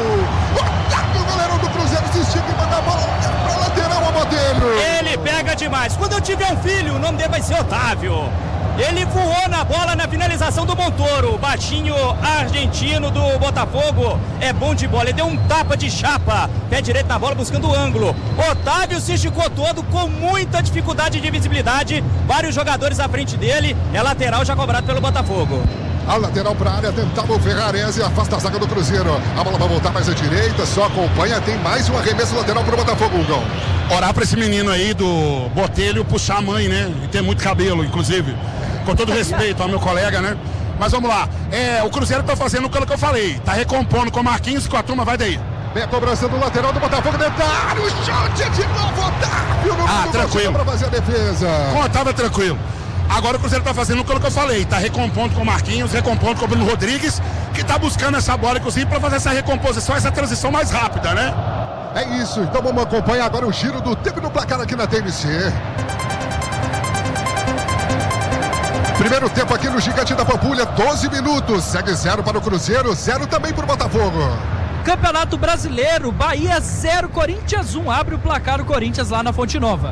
Otávio, goleirão do Cruzeiro, se estica e manda a bola para lateral, a Botelho. Ele pega demais. Quando eu tiver um filho, o nome dele vai ser Otávio. Ele voou na bola na finalização do Montoro. O baixinho argentino do Botafogo é bom de bola. Ele deu um tapa de chapa. Pé direito na bola buscando o ângulo. Otávio se esticou todo com muita dificuldade de visibilidade. Vários jogadores à frente dele. É lateral já cobrado pelo Botafogo. A lateral para a área, tentava o Ferrarese, afasta a zaga do Cruzeiro. A bola vai voltar mais à direita, só acompanha. Tem mais um arremesso lateral para o Botafogo, Hugão. Orar para esse menino aí do Botelho puxar a mãe, né? E tem muito cabelo, inclusive. Com todo respeito ao meu colega, né? Mas vamos lá. É, o Cruzeiro tá fazendo aquilo que eu falei. Tá recompondo com o Marquinhos e com a turma, vai daí. Vem a cobrança do lateral do Botafogo, detalhe, o chute de novo, Otávio. No ah, tranquilo. Para fazer a defesa. Com o Otávio é tranquilo. Agora o Cruzeiro tá fazendo aquilo que eu falei. Tá recompondo com o Marquinhos, recompondo com o Bruno Rodrigues, que tá buscando essa bola, inclusive, para fazer essa recomposição, essa transição mais rápida, né? É isso, então vamos acompanhar agora o giro do tempo no placar aqui na T M C. Primeiro tempo aqui no Gigante da Pampulha, doze minutos. Segue zero para o Cruzeiro, zero também para o Botafogo. Campeonato Brasileiro, Bahia zero, Corinthians um. Abre o placar o Corinthians lá na Fonte Nova.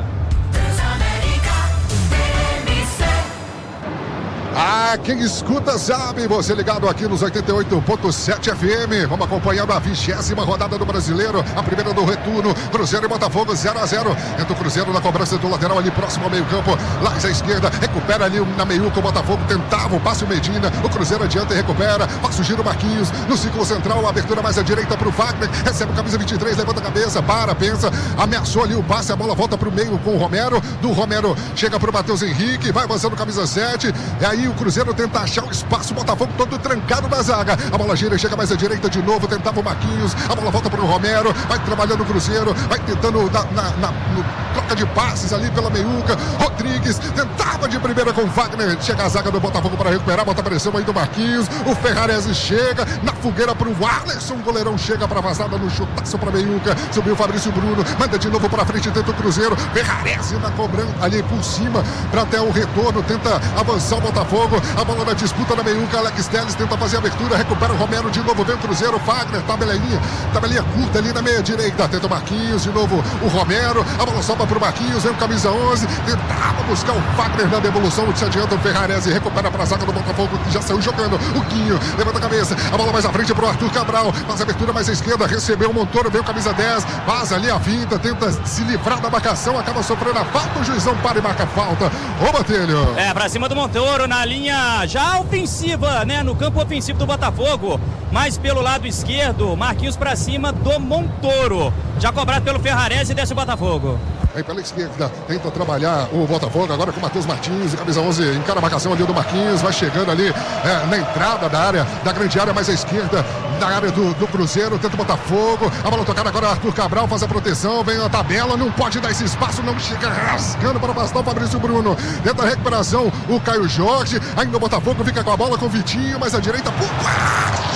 Ah, quem escuta sabe, você ligado aqui nos oitenta e oito ponto sete F M. Vamos acompanhando a vigésima rodada do Brasileiro, a primeira do retorno. Cruzeiro e Botafogo zero a zero. Entra o Cruzeiro na cobrança do lateral ali próximo ao meio campo, lá à esquerda, recupera ali na meiuca o Botafogo, tentava o passe o Medina, o Cruzeiro adianta e recupera, passa o giro Marquinhos, no círculo central, a abertura mais à direita para o Fagner, recebe o camisa vinte e três, levanta a cabeça, para, pensa, ameaçou ali o passe, a bola volta para o meio com o Romero, do Romero chega para o Matheus Henrique, vai avançando camisa sete, e aí o Cruzeiro tenta achar o espaço, o Botafogo todo trancado na zaga, a bola gira e chega mais à direita de novo, tentava o Marquinhos, a bola volta para o Romero, vai trabalhando o Cruzeiro, vai tentando na, na, na no, troca de passes ali pela meiuca, Rodrigues tentava de primeira com o Fagner, chega a zaga do Botafogo para recuperar, bota a pressão aí do Marquinhos, o Ferrarese chega na fogueira para o Alisson, o goleirão chega para a vazada no chutaço para a meiuca, subiu o Fabrício Bruno, manda de novo para frente, tenta o Cruzeiro, Ferrarese na cobrança ali por cima para até o retorno, tenta avançar o Botafogo, a bola na disputa na meiuca, Alex Telles tenta fazer a abertura, recupera o Romero de novo, vem o Cruzeiro, Fagner, tabelinha, tabelinha curta ali na meia direita, tenta o Marquinhos, de novo o Romero, a bola sobra pro Marquinhos, vem o camisa onze, tentava buscar o Fagner na devolução, se adianta o Ferrarese, recupera pra zaga do Botafogo, que já saiu jogando, o Guinho, levanta a cabeça, a bola mais à frente pro Arthur Cabral, faz a abertura mais à esquerda, recebeu o Montoro, vem o camisa dez, faz ali a finta, tenta se livrar da marcação, acaba sofrendo a falta, o juizão para e marca a falta, ô Botelho. É, pra cima do Montoro, na linha já ofensiva, né, no campo ofensivo do Botafogo, mas pelo lado esquerdo, Marquinhos pra cima do Montoro, já cobrado pelo Ferrarese e desce o Botafogo. Vem pela esquerda, tenta trabalhar o Botafogo agora com o Matheus Martins, camisa onze, encara a marcação ali do Marquinhos, vai chegando ali é, na entrada da área, da grande área mais à esquerda, na área do, do Cruzeiro, tenta o Botafogo, a bola tocada agora, Arthur Cabral faz a proteção, vem a tabela, não pode dar esse espaço, não chega rasgando para afastar o Fabrício Bruno, tenta a recuperação o Caio Jorge, ainda o Botafogo fica com a bola com o Vitinho, mas a direita, pum,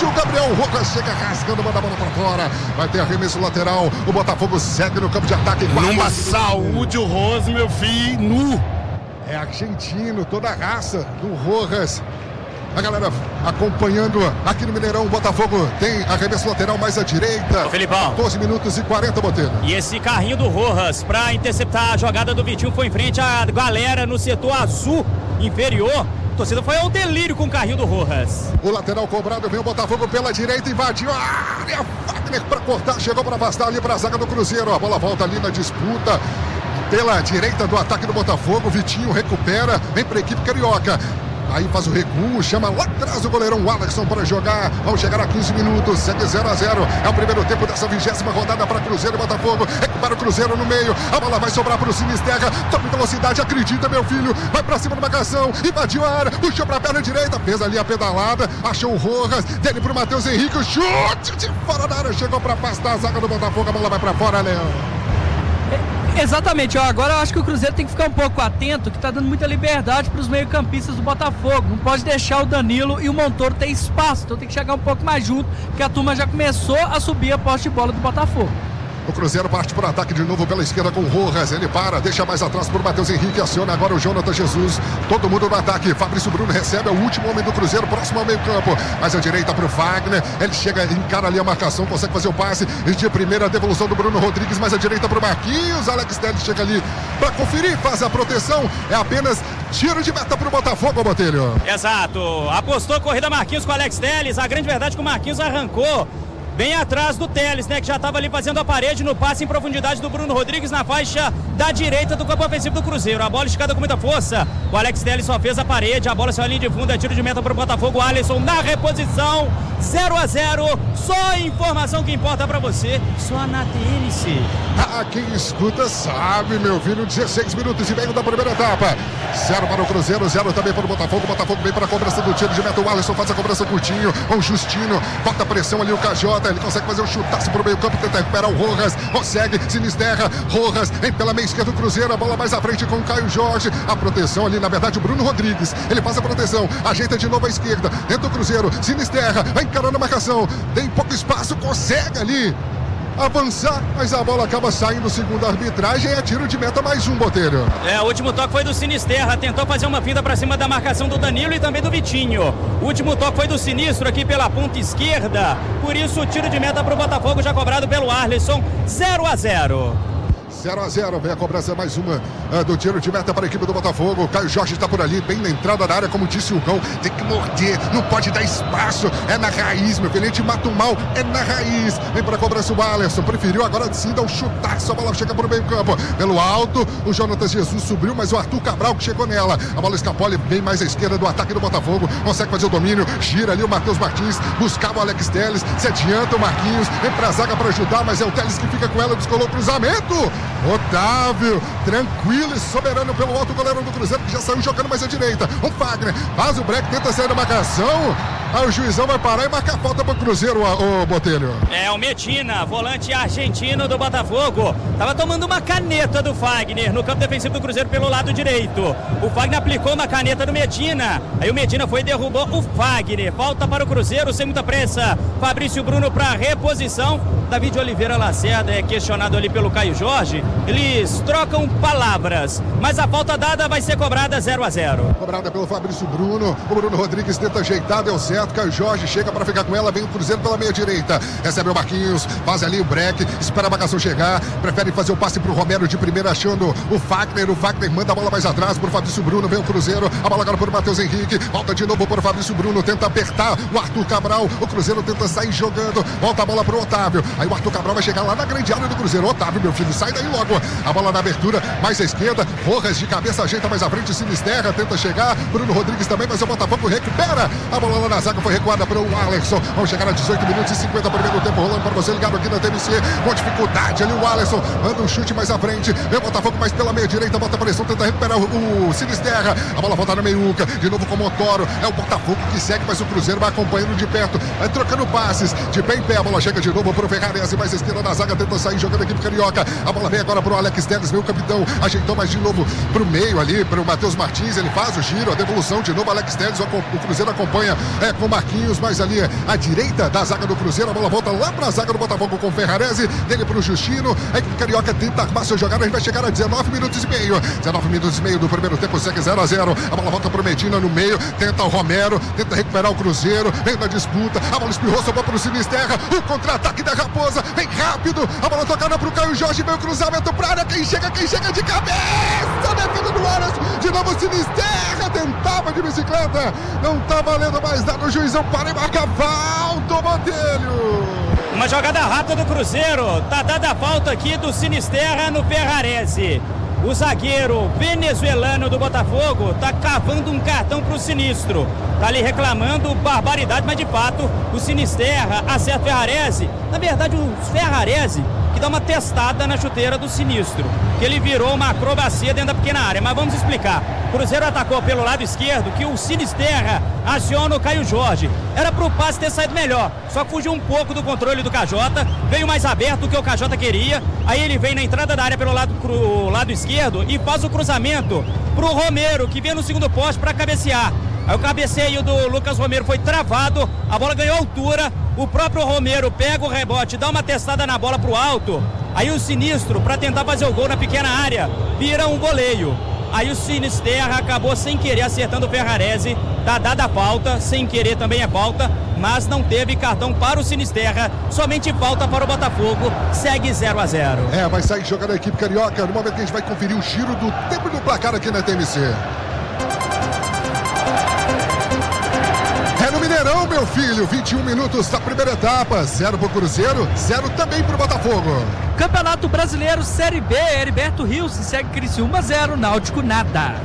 o Gabriel Rojas chega rasgando, manda a bola pra fora. Vai ter arremesso lateral. O Botafogo segue no campo de ataque. Numa saúde o Rose, meu filho, nu. É argentino, toda a raça do Rojas. A galera acompanhando aqui no Mineirão. O Botafogo tem arremesso lateral mais à direita. Ô, Felipão. doze minutos e quarenta, Botelho. E esse carrinho do Rojas para interceptar a jogada do Vitinho foi em frente à galera no setor azul inferior. A torcida foi ao delírio com o carrinho do Rojas. O lateral cobrado, vem o Botafogo pela direita, invadiu a área. Wagner para cortar, chegou para afastar ali para a zaga do Cruzeiro. A bola volta ali na disputa. Pela direita do ataque do Botafogo, Vitinho recupera, vem para a equipe carioca. Aí faz o recuo, chama lá atrás o goleirão Alisson para jogar. Vamos chegar a quinze minutos, segue zero a zero. É o primeiro tempo dessa vigésima rodada para Cruzeiro e Botafogo. Recupera o Cruzeiro no meio. A bola vai sobrar para o Sinisterra. Toma velocidade, acredita, meu filho. Vai para cima da marcação, invadiu a área, puxou para a perna direita, fez ali a pedalada, achou o Rojas, dele para o Matheus Henrique. O chute de fora da área, chegou para afastar a zaga do Botafogo. A bola vai para fora, Léo. Exatamente, ó, agora eu acho que o Cruzeiro tem que ficar um pouco atento, que tá dando muita liberdade para os meio-campistas do Botafogo. Não pode deixar o Danilo e o Montoro ter espaço, então tem que chegar um pouco mais junto, porque a turma já começou a subir a posse de bola do Botafogo. O Cruzeiro parte por ataque de novo pela esquerda com o Rojas. Ele para, deixa mais atrás por Matheus Henrique. Aciona agora o Jonathan Jesus. Todo mundo no ataque. Fabrício Bruno recebe, é o último homem do Cruzeiro, próximo ao meio campo. Mais à direita para o Wagner. Ele chega, encara ali a marcação, consegue fazer o passe. E de primeira, a devolução do Bruno Rodrigues. Mais à direita para o Marquinhos. Alex Telles chega ali para conferir, faz a proteção. É apenas tiro de meta para o Botafogo, Botelho. Exato. Apostou corrida Marquinhos com o Alex Telles. A grande verdade é que o Marquinhos arrancou bem atrás do Telles, né, que já estava ali fazendo a parede no passe em profundidade do Bruno Rodrigues na faixa da direita do campo ofensivo do Cruzeiro. A bola esticada com muita força. O Alex Telles só fez a parede, a bola saiu à linha de fundo, é tiro de meta para o Botafogo. Alisson na reposição, zero a zero. Só a informação que importa para você, só na T N C. Ah, quem escuta sabe, meu filho. dezesseis minutos e meio da primeira etapa. Zero para o Cruzeiro, zero também para o Botafogo. O Botafogo vem para a cobrança do tiro de meta. O Alisson faz a cobrança curtinho. O Justino bota a pressão ali, o K J. Ele consegue fazer um chutaço para o meio campo, tenta recuperar o Rojas. Consegue, Sinisterra. Rojas vem pela meia esquerda do Cruzeiro. A bola mais à frente com o Caio Jorge. A proteção ali, na verdade, o Bruno Rodrigues. Ele faz a proteção, ajeita de novo à esquerda. Dentro do Cruzeiro, Sinisterra vai encarando a marcação. Tem pouco espaço, consegue ali avançar, mas a bola acaba saindo segundo a arbitragem. É tiro de meta, mais um, Botelho. É, o último toque foi do Sinisterra, tentou fazer uma finta para cima da marcação do Danilo e também do Vitinho. O último toque foi do Sinistro aqui pela ponta esquerda, por isso o tiro de meta para o Botafogo já cobrado pelo Alisson, zero a zero. zero a zero, vem a cobrança mais uma uh, do tiro de meta para a equipe do Botafogo. O Caio Jorge está por ali, bem na entrada da área, como disse o Gão. Tem que morder, não pode dar espaço. É na raiz, meu filho. A gente mata o mal, é na raiz. Vem para a cobrança o Alisson. Preferiu agora sim dar um chutaço. A bola chega para o meio campo. Pelo alto, o Jonathan Jesus subiu, mas o Arthur Cabral que chegou nela. A bola escapou, ele vem mais à esquerda do ataque do Botafogo. Consegue fazer o domínio. Gira ali o Matheus Martins. Buscava o Alex Telles. Se adianta o Marquinhos. Vem para a zaga para ajudar, mas é o Telles que fica com ela. Descolou o cruzamento. Otávio, tranquilo e soberano pelo alto goleirão do Cruzeiro, que já saiu jogando mais à direita. O Wagner faz o break, tenta sair da marcação. Aí o juizão vai parar e marcar falta para o Cruzeiro, o Botelho. É, o Medina, volante argentino do Botafogo. Tava tomando uma caneta do Wagner no campo defensivo do Cruzeiro pelo lado direito. O Wagner aplicou uma caneta no Medina. Aí o Medina foi e derrubou o Wagner. Falta para o Cruzeiro, sem muita pressa. Fabrício Bruno para reposição. David Oliveira Lacerda é questionado ali pelo Caio Jorge. Eles trocam palavras, mas a falta dada vai ser cobrada zero a zero. Cobrada pelo Fabrício Bruno. O Bruno Rodrigues tenta ajeitar, deu certo. Caio Jorge chega para ficar com ela, vem o Cruzeiro pela meia direita. Recebe o Marquinhos, faz ali o break, espera a marcação chegar. Prefere fazer o passe pro Romero de primeira, achando o Wagner. O Wagner manda a bola mais atrás pro Fabrício Bruno. Vem o Cruzeiro, a bola agora pro Matheus Henrique. Volta de novo pro Fabrício Bruno, tenta apertar o Arthur Cabral. O Cruzeiro tenta sair jogando. Volta a bola pro Otávio. Aí o Arthur Cabral vai chegar lá na grande área do Cruzeiro. Otávio, meu filho, sai daí logo. A bola na abertura, mais à esquerda. Rojas de cabeça, ajeita mais à frente. Sinisterra tenta chegar. Bruno Rodrigues também, mas o Botafogo recupera. A bola lá na zaga foi recuada para o Alisson. Vamos chegar a dezoito minutos e cinquenta, primeiro tempo rolando para você ligado aqui na T M C. Com dificuldade ali o Alisson. Manda um chute mais à frente. Vem o Botafogo mais pela meia direita. Bota a pressão, tenta recuperar o, o Sinisterra. A bola volta na meiuca. De novo com o Montoro. É o Botafogo que segue, mas o Cruzeiro vai acompanhando de perto. Vai trocando passes. De pé em pé. A bola chega de novo para o Ferrarese. Mais à esquerda da zaga. Tenta sair jogando a equipe carioca. A bola vem agora para o Alex Telles. Vem o capitão. Ajeitou mais de novo para o meio ali. Para o Matheus Martins. Ele faz o giro. A devolução de novo. Alex Telles. O, o Cruzeiro acompanha é, com Marquinhos, mas ali à direita da zaga do Cruzeiro, a bola volta lá pra zaga do Botafogo com o Ferrarese, dele pro Justino, a equipe carioca tenta armar sua jogada, a gente vai chegar a dezenove minutos e meio, dezenove minutos e meio do primeiro tempo, segue zero a zero, a bola volta pro Medina no meio, tenta o Romero, tenta recuperar o Cruzeiro, vem na disputa, a bola espirrou, sobrou pro Sinisterra, o contra-ataque da Raposa, vem rápido, a bola tocando pro Caio Jorge, vem o cruzamento pra área, quem chega, quem chega de cabeça, defesa do Aras, de novo Sinisterra, tentava de bicicleta, não tá valendo mais nada, o juizão para e marca falta, Botelho. Uma jogada rápida do Cruzeiro, tá dada a falta aqui do Sinisterra no Ferrarese. O zagueiro venezuelano do Botafogo tá cavando um cartão pro Sinistro. Tá ali reclamando barbaridade, mas de fato o Sinisterra acerta o Ferrarese. Na verdade o Ferrarese que dá uma testada na chuteira do Sinistro, que ele virou uma acrobacia dentro da pequena área, mas vamos explicar. O Cruzeiro atacou pelo lado esquerdo, que o Sinisterra aciona o Caio Jorge. Era pro passe ter saído melhor, só que fugiu um pouco do controle do Cajota, veio mais aberto do que o Cajota queria, aí ele vem na entrada da área pelo lado, pro lado esquerdo e faz o cruzamento pro Romero, que vem no segundo poste para cabecear. Aí o cabeceio do Lucas Romero foi travado, a bola ganhou altura, o próprio Romero pega o rebote, dá uma testada na bola pro alto, aí o Sinistro, para tentar fazer o gol na pequena área, vira um voleio. Aí o Sinisterra acabou sem querer acertando o Ferrarese, tá dada a falta, sem querer também é falta, mas não teve cartão para o Sinisterra, somente falta para o Botafogo, segue zero a zero. É, vai sair jogando a equipe carioca, no momento que a gente vai conferir o giro do tempo do placar aqui na T M C. É no Mineirão, meu filho, vinte e um minutos da primeira etapa, zero pro Cruzeiro, zero também pro Botafogo. Campeonato Brasileiro Série B, Heriberto Rios segue Criciúma zero, Náutico nada.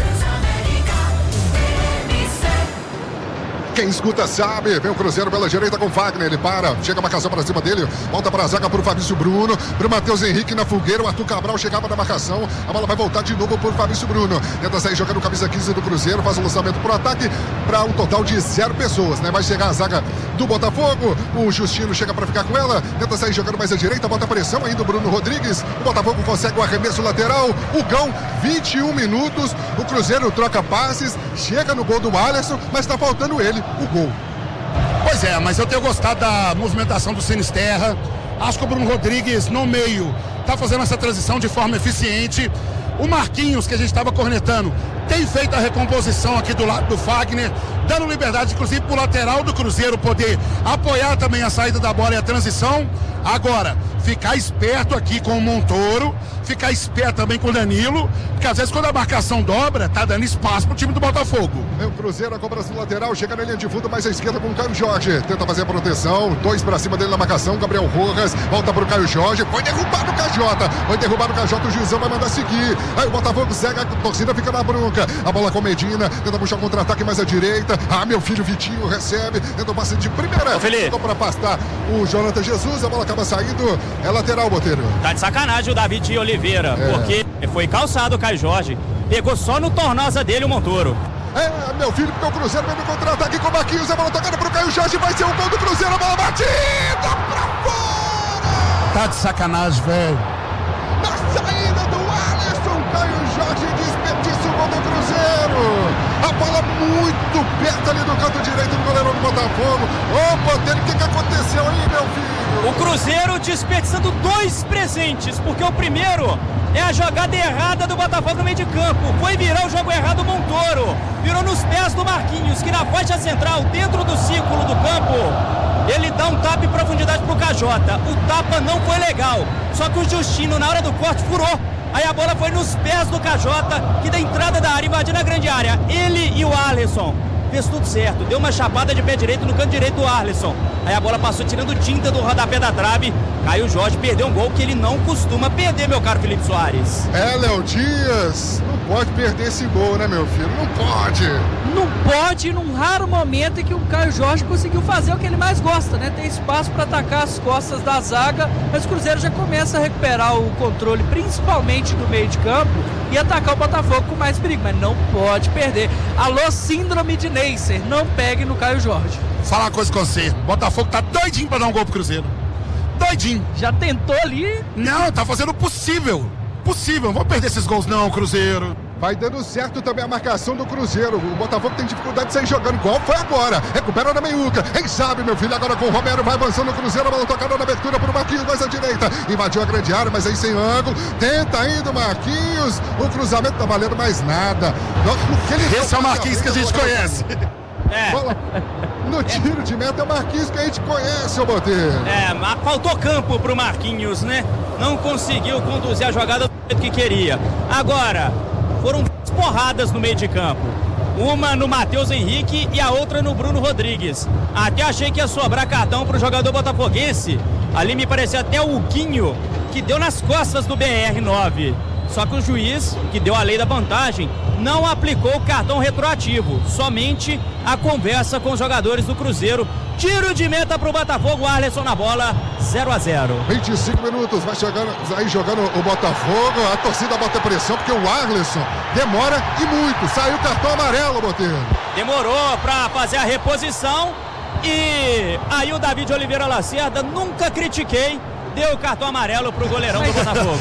Quem escuta sabe, vem o Cruzeiro pela direita com Wagner, ele para, chega a marcação para cima dele, volta para a zaga pro Fabrício Bruno, pro Matheus Henrique na fogueira, o Arthur Cabral chegava na marcação, a bola vai voltar de novo pro Fabrício Bruno, tenta sair jogando camisa quinze do Cruzeiro, faz o lançamento pro ataque, para um total de zero pessoas, né? Vai chegar a zaga do Botafogo, o Justino chega para ficar com ela, tenta sair jogando mais à direita, bota a pressão ainda o Bruno Rodrigues, o Botafogo consegue o arremesso lateral, o Gão, vinte e um minutos, o Cruzeiro troca passes, chega no gol do Alisson, mas tá faltando ele, o gol. Pois é, mas eu tenho gostado da movimentação do Sinisterra. Acho que o Bruno Rodrigues no meio tá fazendo essa transição de forma eficiente. O Marquinhos, que a gente estava cornetando, tem feito a recomposição aqui do lado do Fagner, dando liberdade inclusive para o lateral do Cruzeiro poder apoiar também a saída da bola e a transição. Agora, ficar esperto aqui com o Montoro, ficar esperto também com o Danilo, porque às vezes quando a marcação dobra, tá dando espaço pro time do Botafogo. É o Cruzeiro, a cobrança do lateral, chega na linha de fundo, mais à esquerda com o Caio Jorge, tenta fazer a proteção, dois pra cima dele na marcação, Gabriel Rojas, volta pro Caio Jorge, foi derrubado o Cajota, foi derrubado o Cajota, o juizão vai mandar seguir, aí o Botafogo segue, a torcida fica na bronca, a bola com Medina, tenta puxar o contra-ataque mais à direita, ah, meu filho Vitinho recebe, tenta o passe de primeira, tentou pra afastar o Jonathan Jesus, a bola acaba saindo, é lateral, Boteiro. Tá de sacanagem o David Oliveira, é. Porque foi calçado o Caio Jorge, pegou só no tornosa dele o Montoro. É, meu filho, porque o Cruzeiro vem no contra-ataque com o Marquinhos, a bola tocando pro Caio Jorge, vai ser o gol do Cruzeiro, a bola batida pra fora! Tá de sacanagem, velho. Na saída do Alisson, Caio Jorge desperdiça o gol do Cruzeiro. A bola muito perto ali do canto direito do goleiro do Botafogo. Ô, Botelho, o que, que aconteceu aí, meu filho? O Cruzeiro desperdiçando dois presentes, porque o primeiro é a jogada errada do Botafogo no meio de campo. Foi virar o jogo errado o Montoro. Virou nos pés do Marquinhos, que na faixa central, dentro do círculo do campo, ele dá um tapa em profundidade pro Cajota. O tapa não foi legal, só que o Justino, na hora do corte, furou. Aí a bola foi nos pés do Cajota, que da entrada da área, invadindo a grande área. Ele e o Alisson fez tudo certo, deu uma chapada de pé direito no canto direito do Alisson. Aí a bola passou tirando tinta do rodapé da trave. Caio Jorge perdeu um gol que ele não costuma perder, meu caro Felipe Soares. É, Léo Dias, não pode perder esse gol, né, meu filho? Não pode. Não pode, num raro momento em que o Caio Jorge conseguiu fazer o que ele mais gosta, né? Tem espaço para atacar as costas da zaga, mas o Cruzeiro já começa a recuperar o controle, principalmente no meio de campo, e atacar o Botafogo com mais perigo, mas não pode perder. Alô, síndrome de Neisser, não pegue no Caio Jorge. Falar uma coisa com você, o Botafogo tá doidinho pra dar um gol pro Cruzeiro. Doidinho. Já tentou ali? Não, tá fazendo o possível. Possível, não vou perder esses gols não, Cruzeiro. Vai dando certo também a marcação do Cruzeiro. O Botafogo tem dificuldade de sair jogando igual foi agora. Recupera na meiuca. Quem sabe, meu filho, agora com o Romero. Vai avançando o Cruzeiro. A bola tocada na abertura para o Marquinhos, mais à direita. Invadiu a grande área, mas aí sem ângulo. Tenta ainda o Marquinhos. O cruzamento tá valendo mais nada. Esse é o Marquinhos que a gente conhece. É. Bola no tiro de meta é o Marquinhos que a gente conhece, ô Botelho. É, mas faltou campo pro Marquinhos, né? Não conseguiu conduzir a jogada do jeito que queria. Agora, foram porradas no meio de campo. Uma no Matheus Henrique e a outra no Bruno Rodrigues. Até achei que ia sobrar cartão pro jogador botafoguense. Ali me parecia até o Huguinho, que deu nas costas do B R nove. Só que o juiz, que deu a lei da vantagem, não aplicou o cartão retroativo, somente a conversa com os jogadores do Cruzeiro. Tiro de meta para o Botafogo, Arleson na bola, zero a zero. vinte e cinco minutos, vai chegando, aí jogando o Botafogo, a torcida bota pressão, porque o Arleson demora e muito, saiu o cartão amarelo, Botelho. Demorou para fazer a reposição e aí o David Oliveira Lacerda, nunca critiquei, deu o cartão amarelo pro goleirão do Botafogo.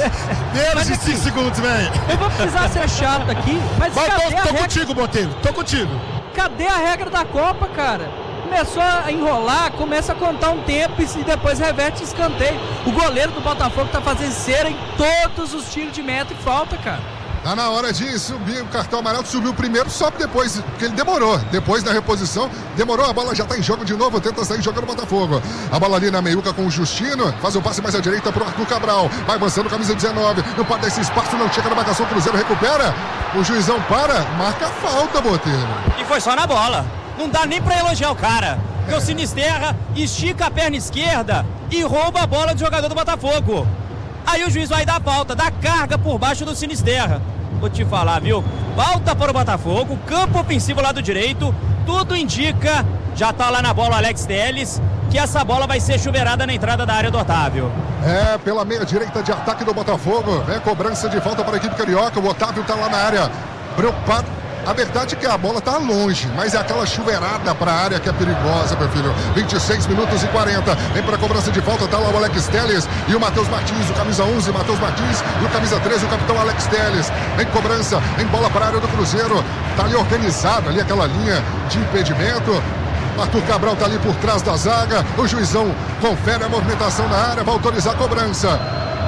Menos de cinco segundos, velho. Eu vou precisar ser chato aqui, mas Vai, cadê tô, a tô regra? contigo, Botelho, tô contigo. Cadê a regra da Copa, cara? Começou a enrolar, começa a contar um tempo e depois reverte escanteio. O goleiro do Botafogo tá fazendo cera em todos os tiros de meta e falta, cara. Tá na hora de subir o cartão amarelo, subiu primeiro, sobe depois, porque ele demorou. Depois da reposição, demorou, a bola já tá em jogo de novo, tenta sair jogando o Botafogo. A bola ali na meiuca com o Justino, faz o passe mais à direita pro Arthur Cabral. Vai avançando, camisa dezenove, não pode dar esse espaço, não chega na marcação, o Cruzeiro recupera. O juizão para, marca a falta, Botelho. E foi só na bola. Não dá nem pra elogiar o cara. Porque o Sinisterra estica a perna esquerda e rouba a bola do jogador do Botafogo. Aí o juiz vai dar falta, dá carga por baixo do Sinisterra. Vou te falar, viu? Falta para o Botafogo, campo ofensivo lado direito. Tudo indica, já tá lá na bola o Alex Telles, que essa bola vai ser chuveirada na entrada da área do Otávio. É, pela meia direita de ataque do Botafogo. É cobrança de falta para a equipe carioca. O Otávio tá lá na área, preocupado. A verdade é que a bola tá longe, mas é aquela chuveirada para a área que é perigosa, meu filho. vinte e seis minutos e quarenta. Vem para a cobrança de falta, tá lá o Alex Telles e o Matheus Martins, o camisa onze, Matheus Martins, e o camisa treze, o capitão Alex Telles. Vem cobrança, vem bola para a área do Cruzeiro. Tá ali organizada ali aquela linha de impedimento. Arthur Cabral tá ali por trás da zaga. O juizão confere a movimentação na área, vai autorizar a cobrança.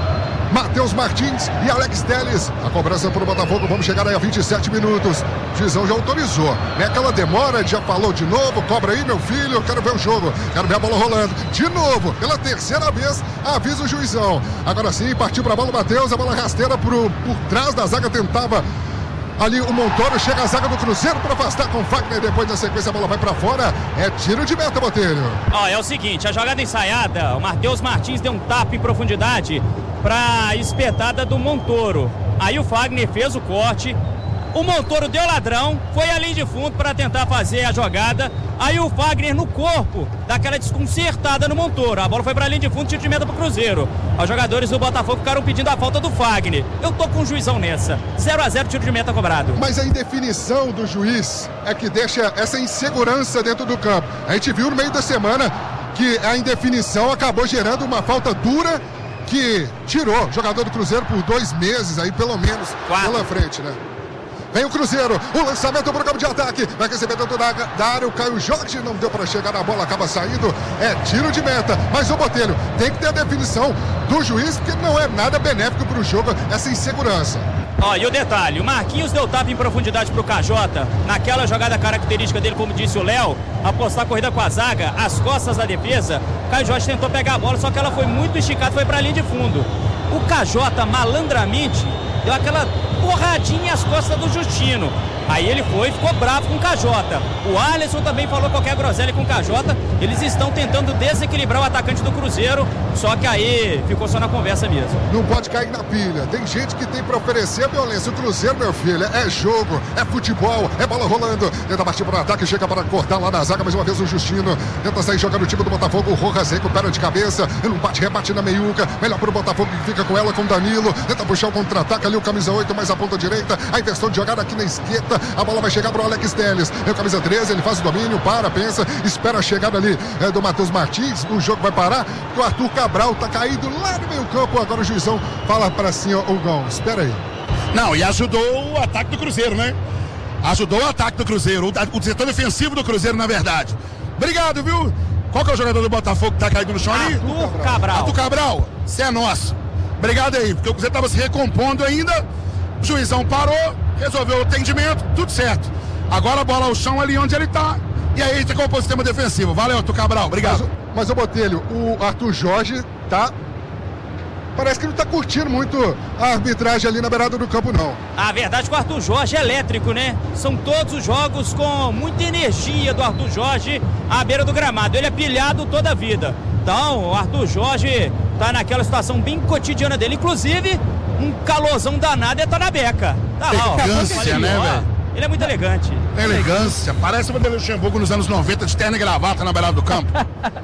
Matheus Martins e Alex Telles. A cobrança para o Botafogo, vamos chegar aí a vinte e sete minutos. O juizão já autorizou. Não é aquela demora, já falou de novo. Cobra aí, meu filho, eu quero ver o jogo. Quero ver a bola rolando. De novo, pela terceira vez, avisa o juizão. Agora sim, partiu para a bola o Matheus. A bola rasteira pro, por trás da zaga, tentava ali o Montoro, chega a zaga do Cruzeiro para afastar com o Fagner. Depois da sequência a bola vai para fora. É tiro de meta, Botelho. Ó, é o seguinte, a jogada ensaiada, o Matheus Martins deu um tapa em profundidade para espetada do Montoro. Aí o Fagner fez o corte. O Montoro deu ladrão, foi à linha de fundo para tentar fazer a jogada. Aí o Fagner no corpo, dá aquela desconcertada no Montoro. A bola foi para a linha de fundo, tiro de meta para o Cruzeiro. Os jogadores do Botafogo ficaram pedindo a falta do Fagner. Eu tô com o juizão nessa. zero a zero, tiro de meta cobrado. Mas a indefinição do juiz é que deixa essa insegurança dentro do campo. A gente viu no meio da semana que a indefinição acabou gerando uma falta dura que tirou o jogador do Cruzeiro por dois meses aí, pelo menos, Quatro. pela frente, né? Vem o Cruzeiro, o lançamento para o campo de ataque, vai receber dentro da, da área, o Caio Jorge não deu para chegar na bola, acaba saindo, é tiro de meta, mas o Botelho tem que ter a definição do juiz, porque não é nada benéfico para o jogo essa insegurança. Ó, e o detalhe, o Marquinhos deu tapa em profundidade pro K J, naquela jogada característica dele, como disse o Léo, apostar a corrida com a zaga, as costas da defesa. O Caio Jorge tentou pegar a bola, só que ela foi muito esticada, foi pra linha de fundo. O K J, malandramente, deu aquela porradinha às costas do Justino. Aí ele foi e ficou bravo com o K J. O Arleson também falou qualquer groselha com o K J. Eles estão tentando desequilibrar o atacante do Cruzeiro, só que aí ficou só na conversa mesmo. Não pode cair na pilha. Tem gente que tem para oferecer violência. O Cruzeiro, meu filho, é jogo, é futebol, é bola rolando. Tenta partir para o ataque, chega para cortar lá na zaga. Mais uma vez o Justino tenta sair jogando o time do Botafogo. O Rojas recupera de cabeça. Ele não bate, rebate na meiuca. Melhor para o Botafogo que fica com ela, com o Danilo. Tenta puxar o contra-ataque ali, o camisa oito, mais a ponta direita. A inversão de jogada aqui na esquerda. A bola vai chegar para o Alex Telles. É o camisa treze, ele faz o domínio, para, pensa, espera a chegada ali é, do Matheus Martins. O jogo vai parar, porque o Arthur Cabral tá caído lá no meio campo. Agora o juizão fala para assim, ó, Hugão, espera aí. Não, e ajudou o ataque do Cruzeiro, né? Ajudou o ataque do Cruzeiro, o, o setor defensivo do Cruzeiro, na verdade. Obrigado, viu? Qual que é o jogador do Botafogo que tá caído no chão ali? Arthur Cabral. Arthur Cabral, você é nosso. Obrigado aí, porque o Cruzeiro tava se recompondo ainda, o juizão parou, resolveu o atendimento, tudo certo. Agora a bola ao chão ali onde ele tá, e aí a gente compôs o sistema defensivo. Valeu, Arthur Cabral, obrigado. Mas, ô Botelho, o Arthur Jorge tá... Parece que não tá curtindo muito a arbitragem ali na beirada do campo, não. A verdade é que o Arthur Jorge é elétrico, né? São todos os jogos com muita energia do Arthur Jorge à beira do gramado. Ele é pilhado toda a vida. Então, o Arthur Jorge tá naquela situação bem cotidiana dele. Inclusive, um calorzão danado é tá na beca. Tá lá, ó. Elegância, né, velho? Ele é muito elegante. Elegância. Parece o Vanderlei Luxemburgo nos anos noventa, de terno e gravata na beirada do campo.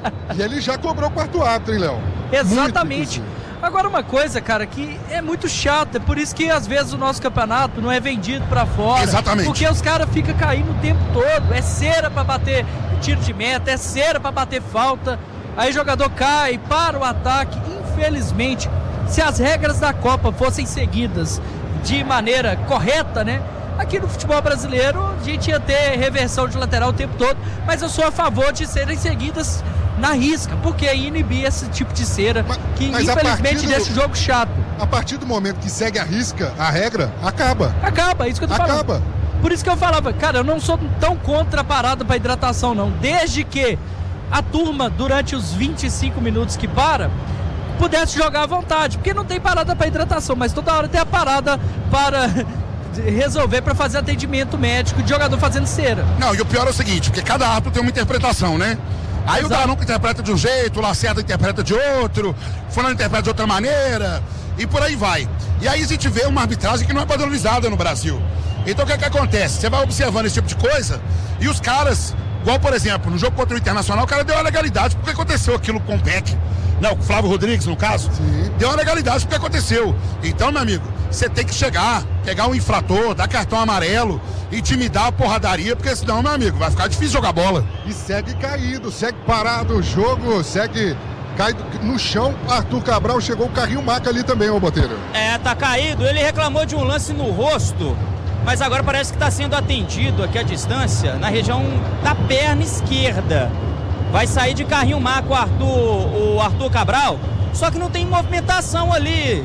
E ele já cobrou o quarto árbitro, hein, Léo? Exatamente. Agora uma coisa, cara, que é muito chata, é por isso que às vezes o nosso campeonato não é vendido pra fora. Exatamente. Porque os caras ficam caindo o tempo todo, é cera pra bater tiro de meta, é cera pra bater falta, aí o jogador cai, para o ataque. Infelizmente, se as regras da Copa fossem seguidas de maneira correta, né? Aqui no futebol brasileiro a gente ia ter reversão de lateral o tempo todo, mas eu sou a favor de serem seguidas na risca, porque aí inibir esse tipo de cera mas, que mas infelizmente do, deixa o jogo chato. A partir do momento que segue a risca, a regra, acaba. Acaba, é isso que eu tô acaba. falando. Por isso que eu falava, cara, eu não sou tão contra a parada para hidratação não, desde que a turma, durante os vinte e cinco minutos que para, pudesse jogar à vontade, porque não tem parada para hidratação, mas toda hora tem a parada para resolver, para fazer atendimento médico de jogador fazendo cera. Não, e o pior é o seguinte, porque cada árbitro tem uma interpretação, né? Aí Exato. O Daronco interpreta de um jeito, o Lacerda interpreta de outro, o Fulano interpreta de outra maneira, e por aí vai. E aí a gente vê uma arbitragem que não é padronizada no Brasil. Então o que é que acontece? Você vai observando esse tipo de coisa, e os caras, igual por exemplo, no jogo contra o Internacional, o cara deu a legalidade porque aconteceu aquilo com o P E C. Não, com o Flávio Rodrigues, no caso. Sim. Deu uma legalidade porque aconteceu. Então, meu amigo, você tem que chegar, pegar um infrator, dar cartão amarelo, intimidar a porradaria, porque senão, meu amigo, vai ficar difícil jogar bola. E segue caído, segue parado o jogo, segue caído no chão. Arthur Cabral chegou o carrinho maca ali também, ô Botelho. É, tá caído. Ele reclamou de um lance no rosto, mas agora parece que está sendo atendido aqui à distância, na região da perna esquerda. Vai sair de carrinho maco o Arthur, o Arthur Cabral, só que não tem movimentação ali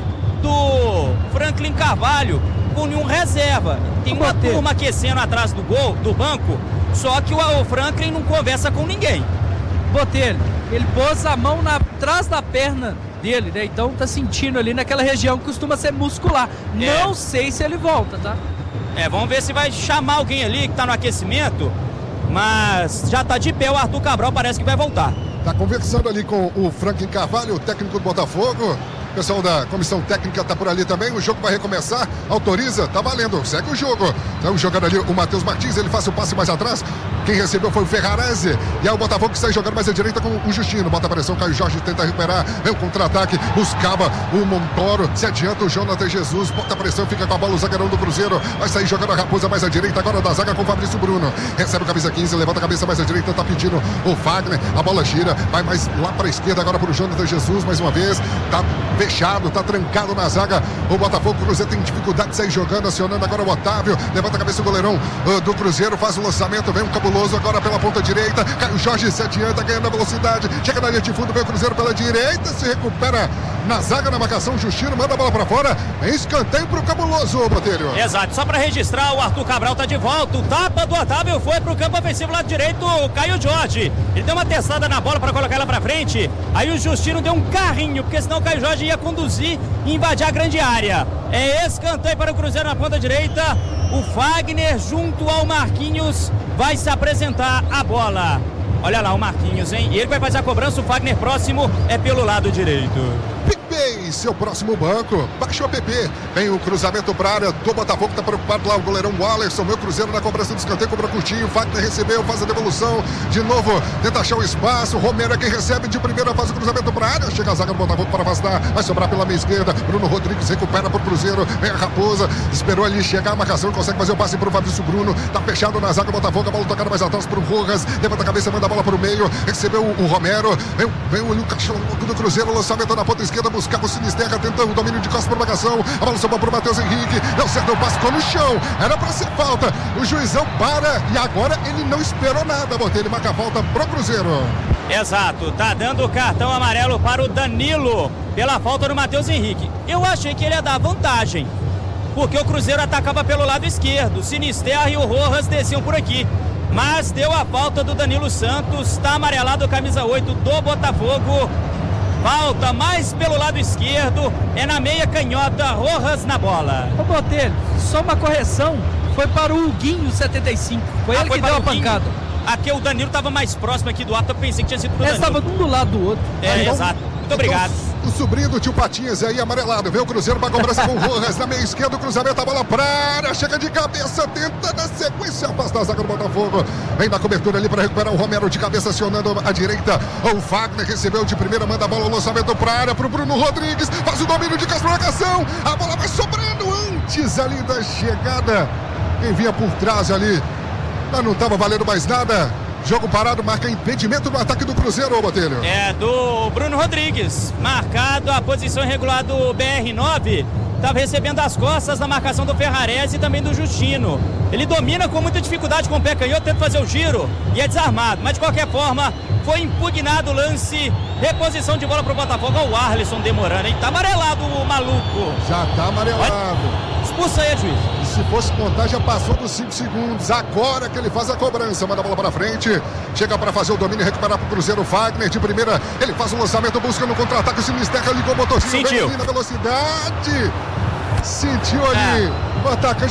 do Franklin Carvalho com nenhum reserva. Tem uma turma aquecendo atrás do gol, do banco, só que o Franklin não conversa com ninguém. Botelho, ele pôs a mão na, atrás da perna dele, né? Então tá sentindo ali naquela região que costuma ser muscular. É. Não sei se ele volta, tá? É, vamos ver se vai chamar alguém ali que tá no aquecimento. Mas já tá de pé o Arthur Cabral, parece que vai voltar. Tá conversando ali com o Franklin Carvalho, o técnico do Botafogo. O pessoal da comissão técnica tá por ali também. O jogo vai recomeçar. Autoriza, tá valendo. Segue o jogo. Estão jogando ali o Matheus Martins. Ele faz o passe mais atrás. Quem recebeu foi o Ferrarese. E é o Botafogo que sai jogando mais à direita com o Justino. Bota a pressão, Caio Jorge tenta recuperar. Vem o contra-ataque. Buscava o Montoro. Se adianta o Jonathan Jesus. Bota a pressão, fica com a bola o zagueirão do Cruzeiro. Vai sair jogando a Raposa mais à direita. Agora da zaga com o Fabrício Bruno. Recebe o camisa quinze. Levanta a cabeça mais à direita. Tá pedindo o Fagner. A bola gira. Vai mais lá para a esquerda agora para o Jonathan Jesus. Mais uma vez. Tá fechado. Tá trancado na zaga. O Botafogo, o Cruzeiro tem dificuldade de sair jogando. Acionando agora o Otávio. Levanta a cabeça o goleirão uh, do Cruzeiro. Faz o lançamento. Vem um cabuloso agora pela ponta direita. Caio Jorge se adianta, ganhando a velocidade. Chega na linha de fundo, vem o Cruzeiro pela direita. Se recupera na zaga, na marcação. Justino manda a bola pra fora. É escanteio pro cabuloso, Botelho. Exato, só pra registrar, o Arthur Cabral tá de volta. O tapa do Otávio foi pro campo ofensivo lado direito, o Caio Jorge. Ele deu uma testada na bola pra colocar ela pra frente. Aí o Justino deu um carrinho, porque senão o Caio Jorge ia conduzir e invadir a grande área. É escanteio para o Cruzeiro na ponta direita. O Fagner junto ao Marquinhos vai se apresentar a bola. Olha lá o Marquinhos, hein? E ele vai fazer a cobrança, o Fagner próximo é pelo lado direito. PicPay, seu próximo banco. Baixou o P P. Vem o cruzamento para a área do Botafogo. Tá preocupado lá o goleirão Wallerson. Meu Cruzeiro na cobrança do escanteio. Cobra curtinho. Fagner recebeu, faz a devolução. De novo, tenta achar o espaço. Romero é quem recebe de primeira, faz o cruzamento para a área. Chega a zaga do Botafogo para afastar. Vai sobrar pela meia esquerda. Bruno Rodrigues recupera para o Cruzeiro. Vem a Raposa. Esperou ali chegar a marcação. Consegue fazer o passe para o Fabrício Bruno. Tá fechado na zaga do Botafogo. A bola tocada mais atrás para o Rojas. Levanta a cabeça, manda a bola para o meio. Recebeu o, o Romero. Vem, vem o Lucas do Cruzeiro. Lançamento na ponta esquerda. buscar o Sinisterra, tentando o domínio de costas para marcação. A bola sobrou para o Matheus Henrique. Deu certo, o passe ficou no chão. Era para ser falta. O juizão para e agora ele não esperou nada. Botelho marca a falta pro Cruzeiro. Exato, tá dando o cartão amarelo para o Danilo pela falta do Matheus Henrique. Eu achei que ele ia dar vantagem, porque o Cruzeiro atacava pelo lado esquerdo. O Sinisterra e o Rojas desciam por aqui. Mas deu a falta do Danilo Santos. Está amarelado o camisa oito do Botafogo. Falta mais pelo lado esquerdo. É na meia canhota, Rojas na bola. Ô Botelho, só uma correção. Foi para o Huguinho setenta e cinco. Foi ah, ele foi que deu a pancada. Aqui o Danilo estava mais próximo aqui do ato. Eu pensei que tinha sido pro Danilo. Eles estavam um do lado do outro. É, então, exato. Muito obrigado. Então, o sobrinho do tio Patinhas aí amarelado. Vê o Cruzeiro para cobrança com o Rojas na meia esquerda. O cruzamento, a bola pra área. Chega de cabeça, tenta na sequência afastar a zaga do Botafogo. Vem na cobertura ali para recuperar o Romero de cabeça, acionando a direita. O Wagner recebeu de primeira, manda a bola, o lançamento para área pro Bruno Rodrigues. Faz o domínio de marcação. A bola vai sobrando antes ali da chegada. Quem vinha por trás ali, mas não estava valendo mais nada. Jogo parado, marca impedimento do ataque do Cruzeiro, ô Botelho. É, do Bruno Rodrigues. Marcado a posição irregular do B R nove. Estava recebendo as costas da marcação do Ferrarese e também do Justino. Ele domina com muita dificuldade com o pé canhoto, tenta fazer o giro e é desarmado. Mas de qualquer forma, foi impugnado o lance. Reposição de bola para o Botafogo. Olha o Arlisson demorando, hein? Tá amarelado o maluco. Já tá amarelado. Olha. Expulsa aí, juiz. E se fosse contar, já passou dos cinco segundos. Agora que ele faz a cobrança, manda a bola para frente. Chega para fazer o domínio e recuperar para o Cruzeiro. Wagner de primeira. Ele faz o lançamento, busca no contra-ataque. O Sinisterra ligou o motorzinho. Sentiu. Bem na velocidade. Sentiu ali. É. O atacante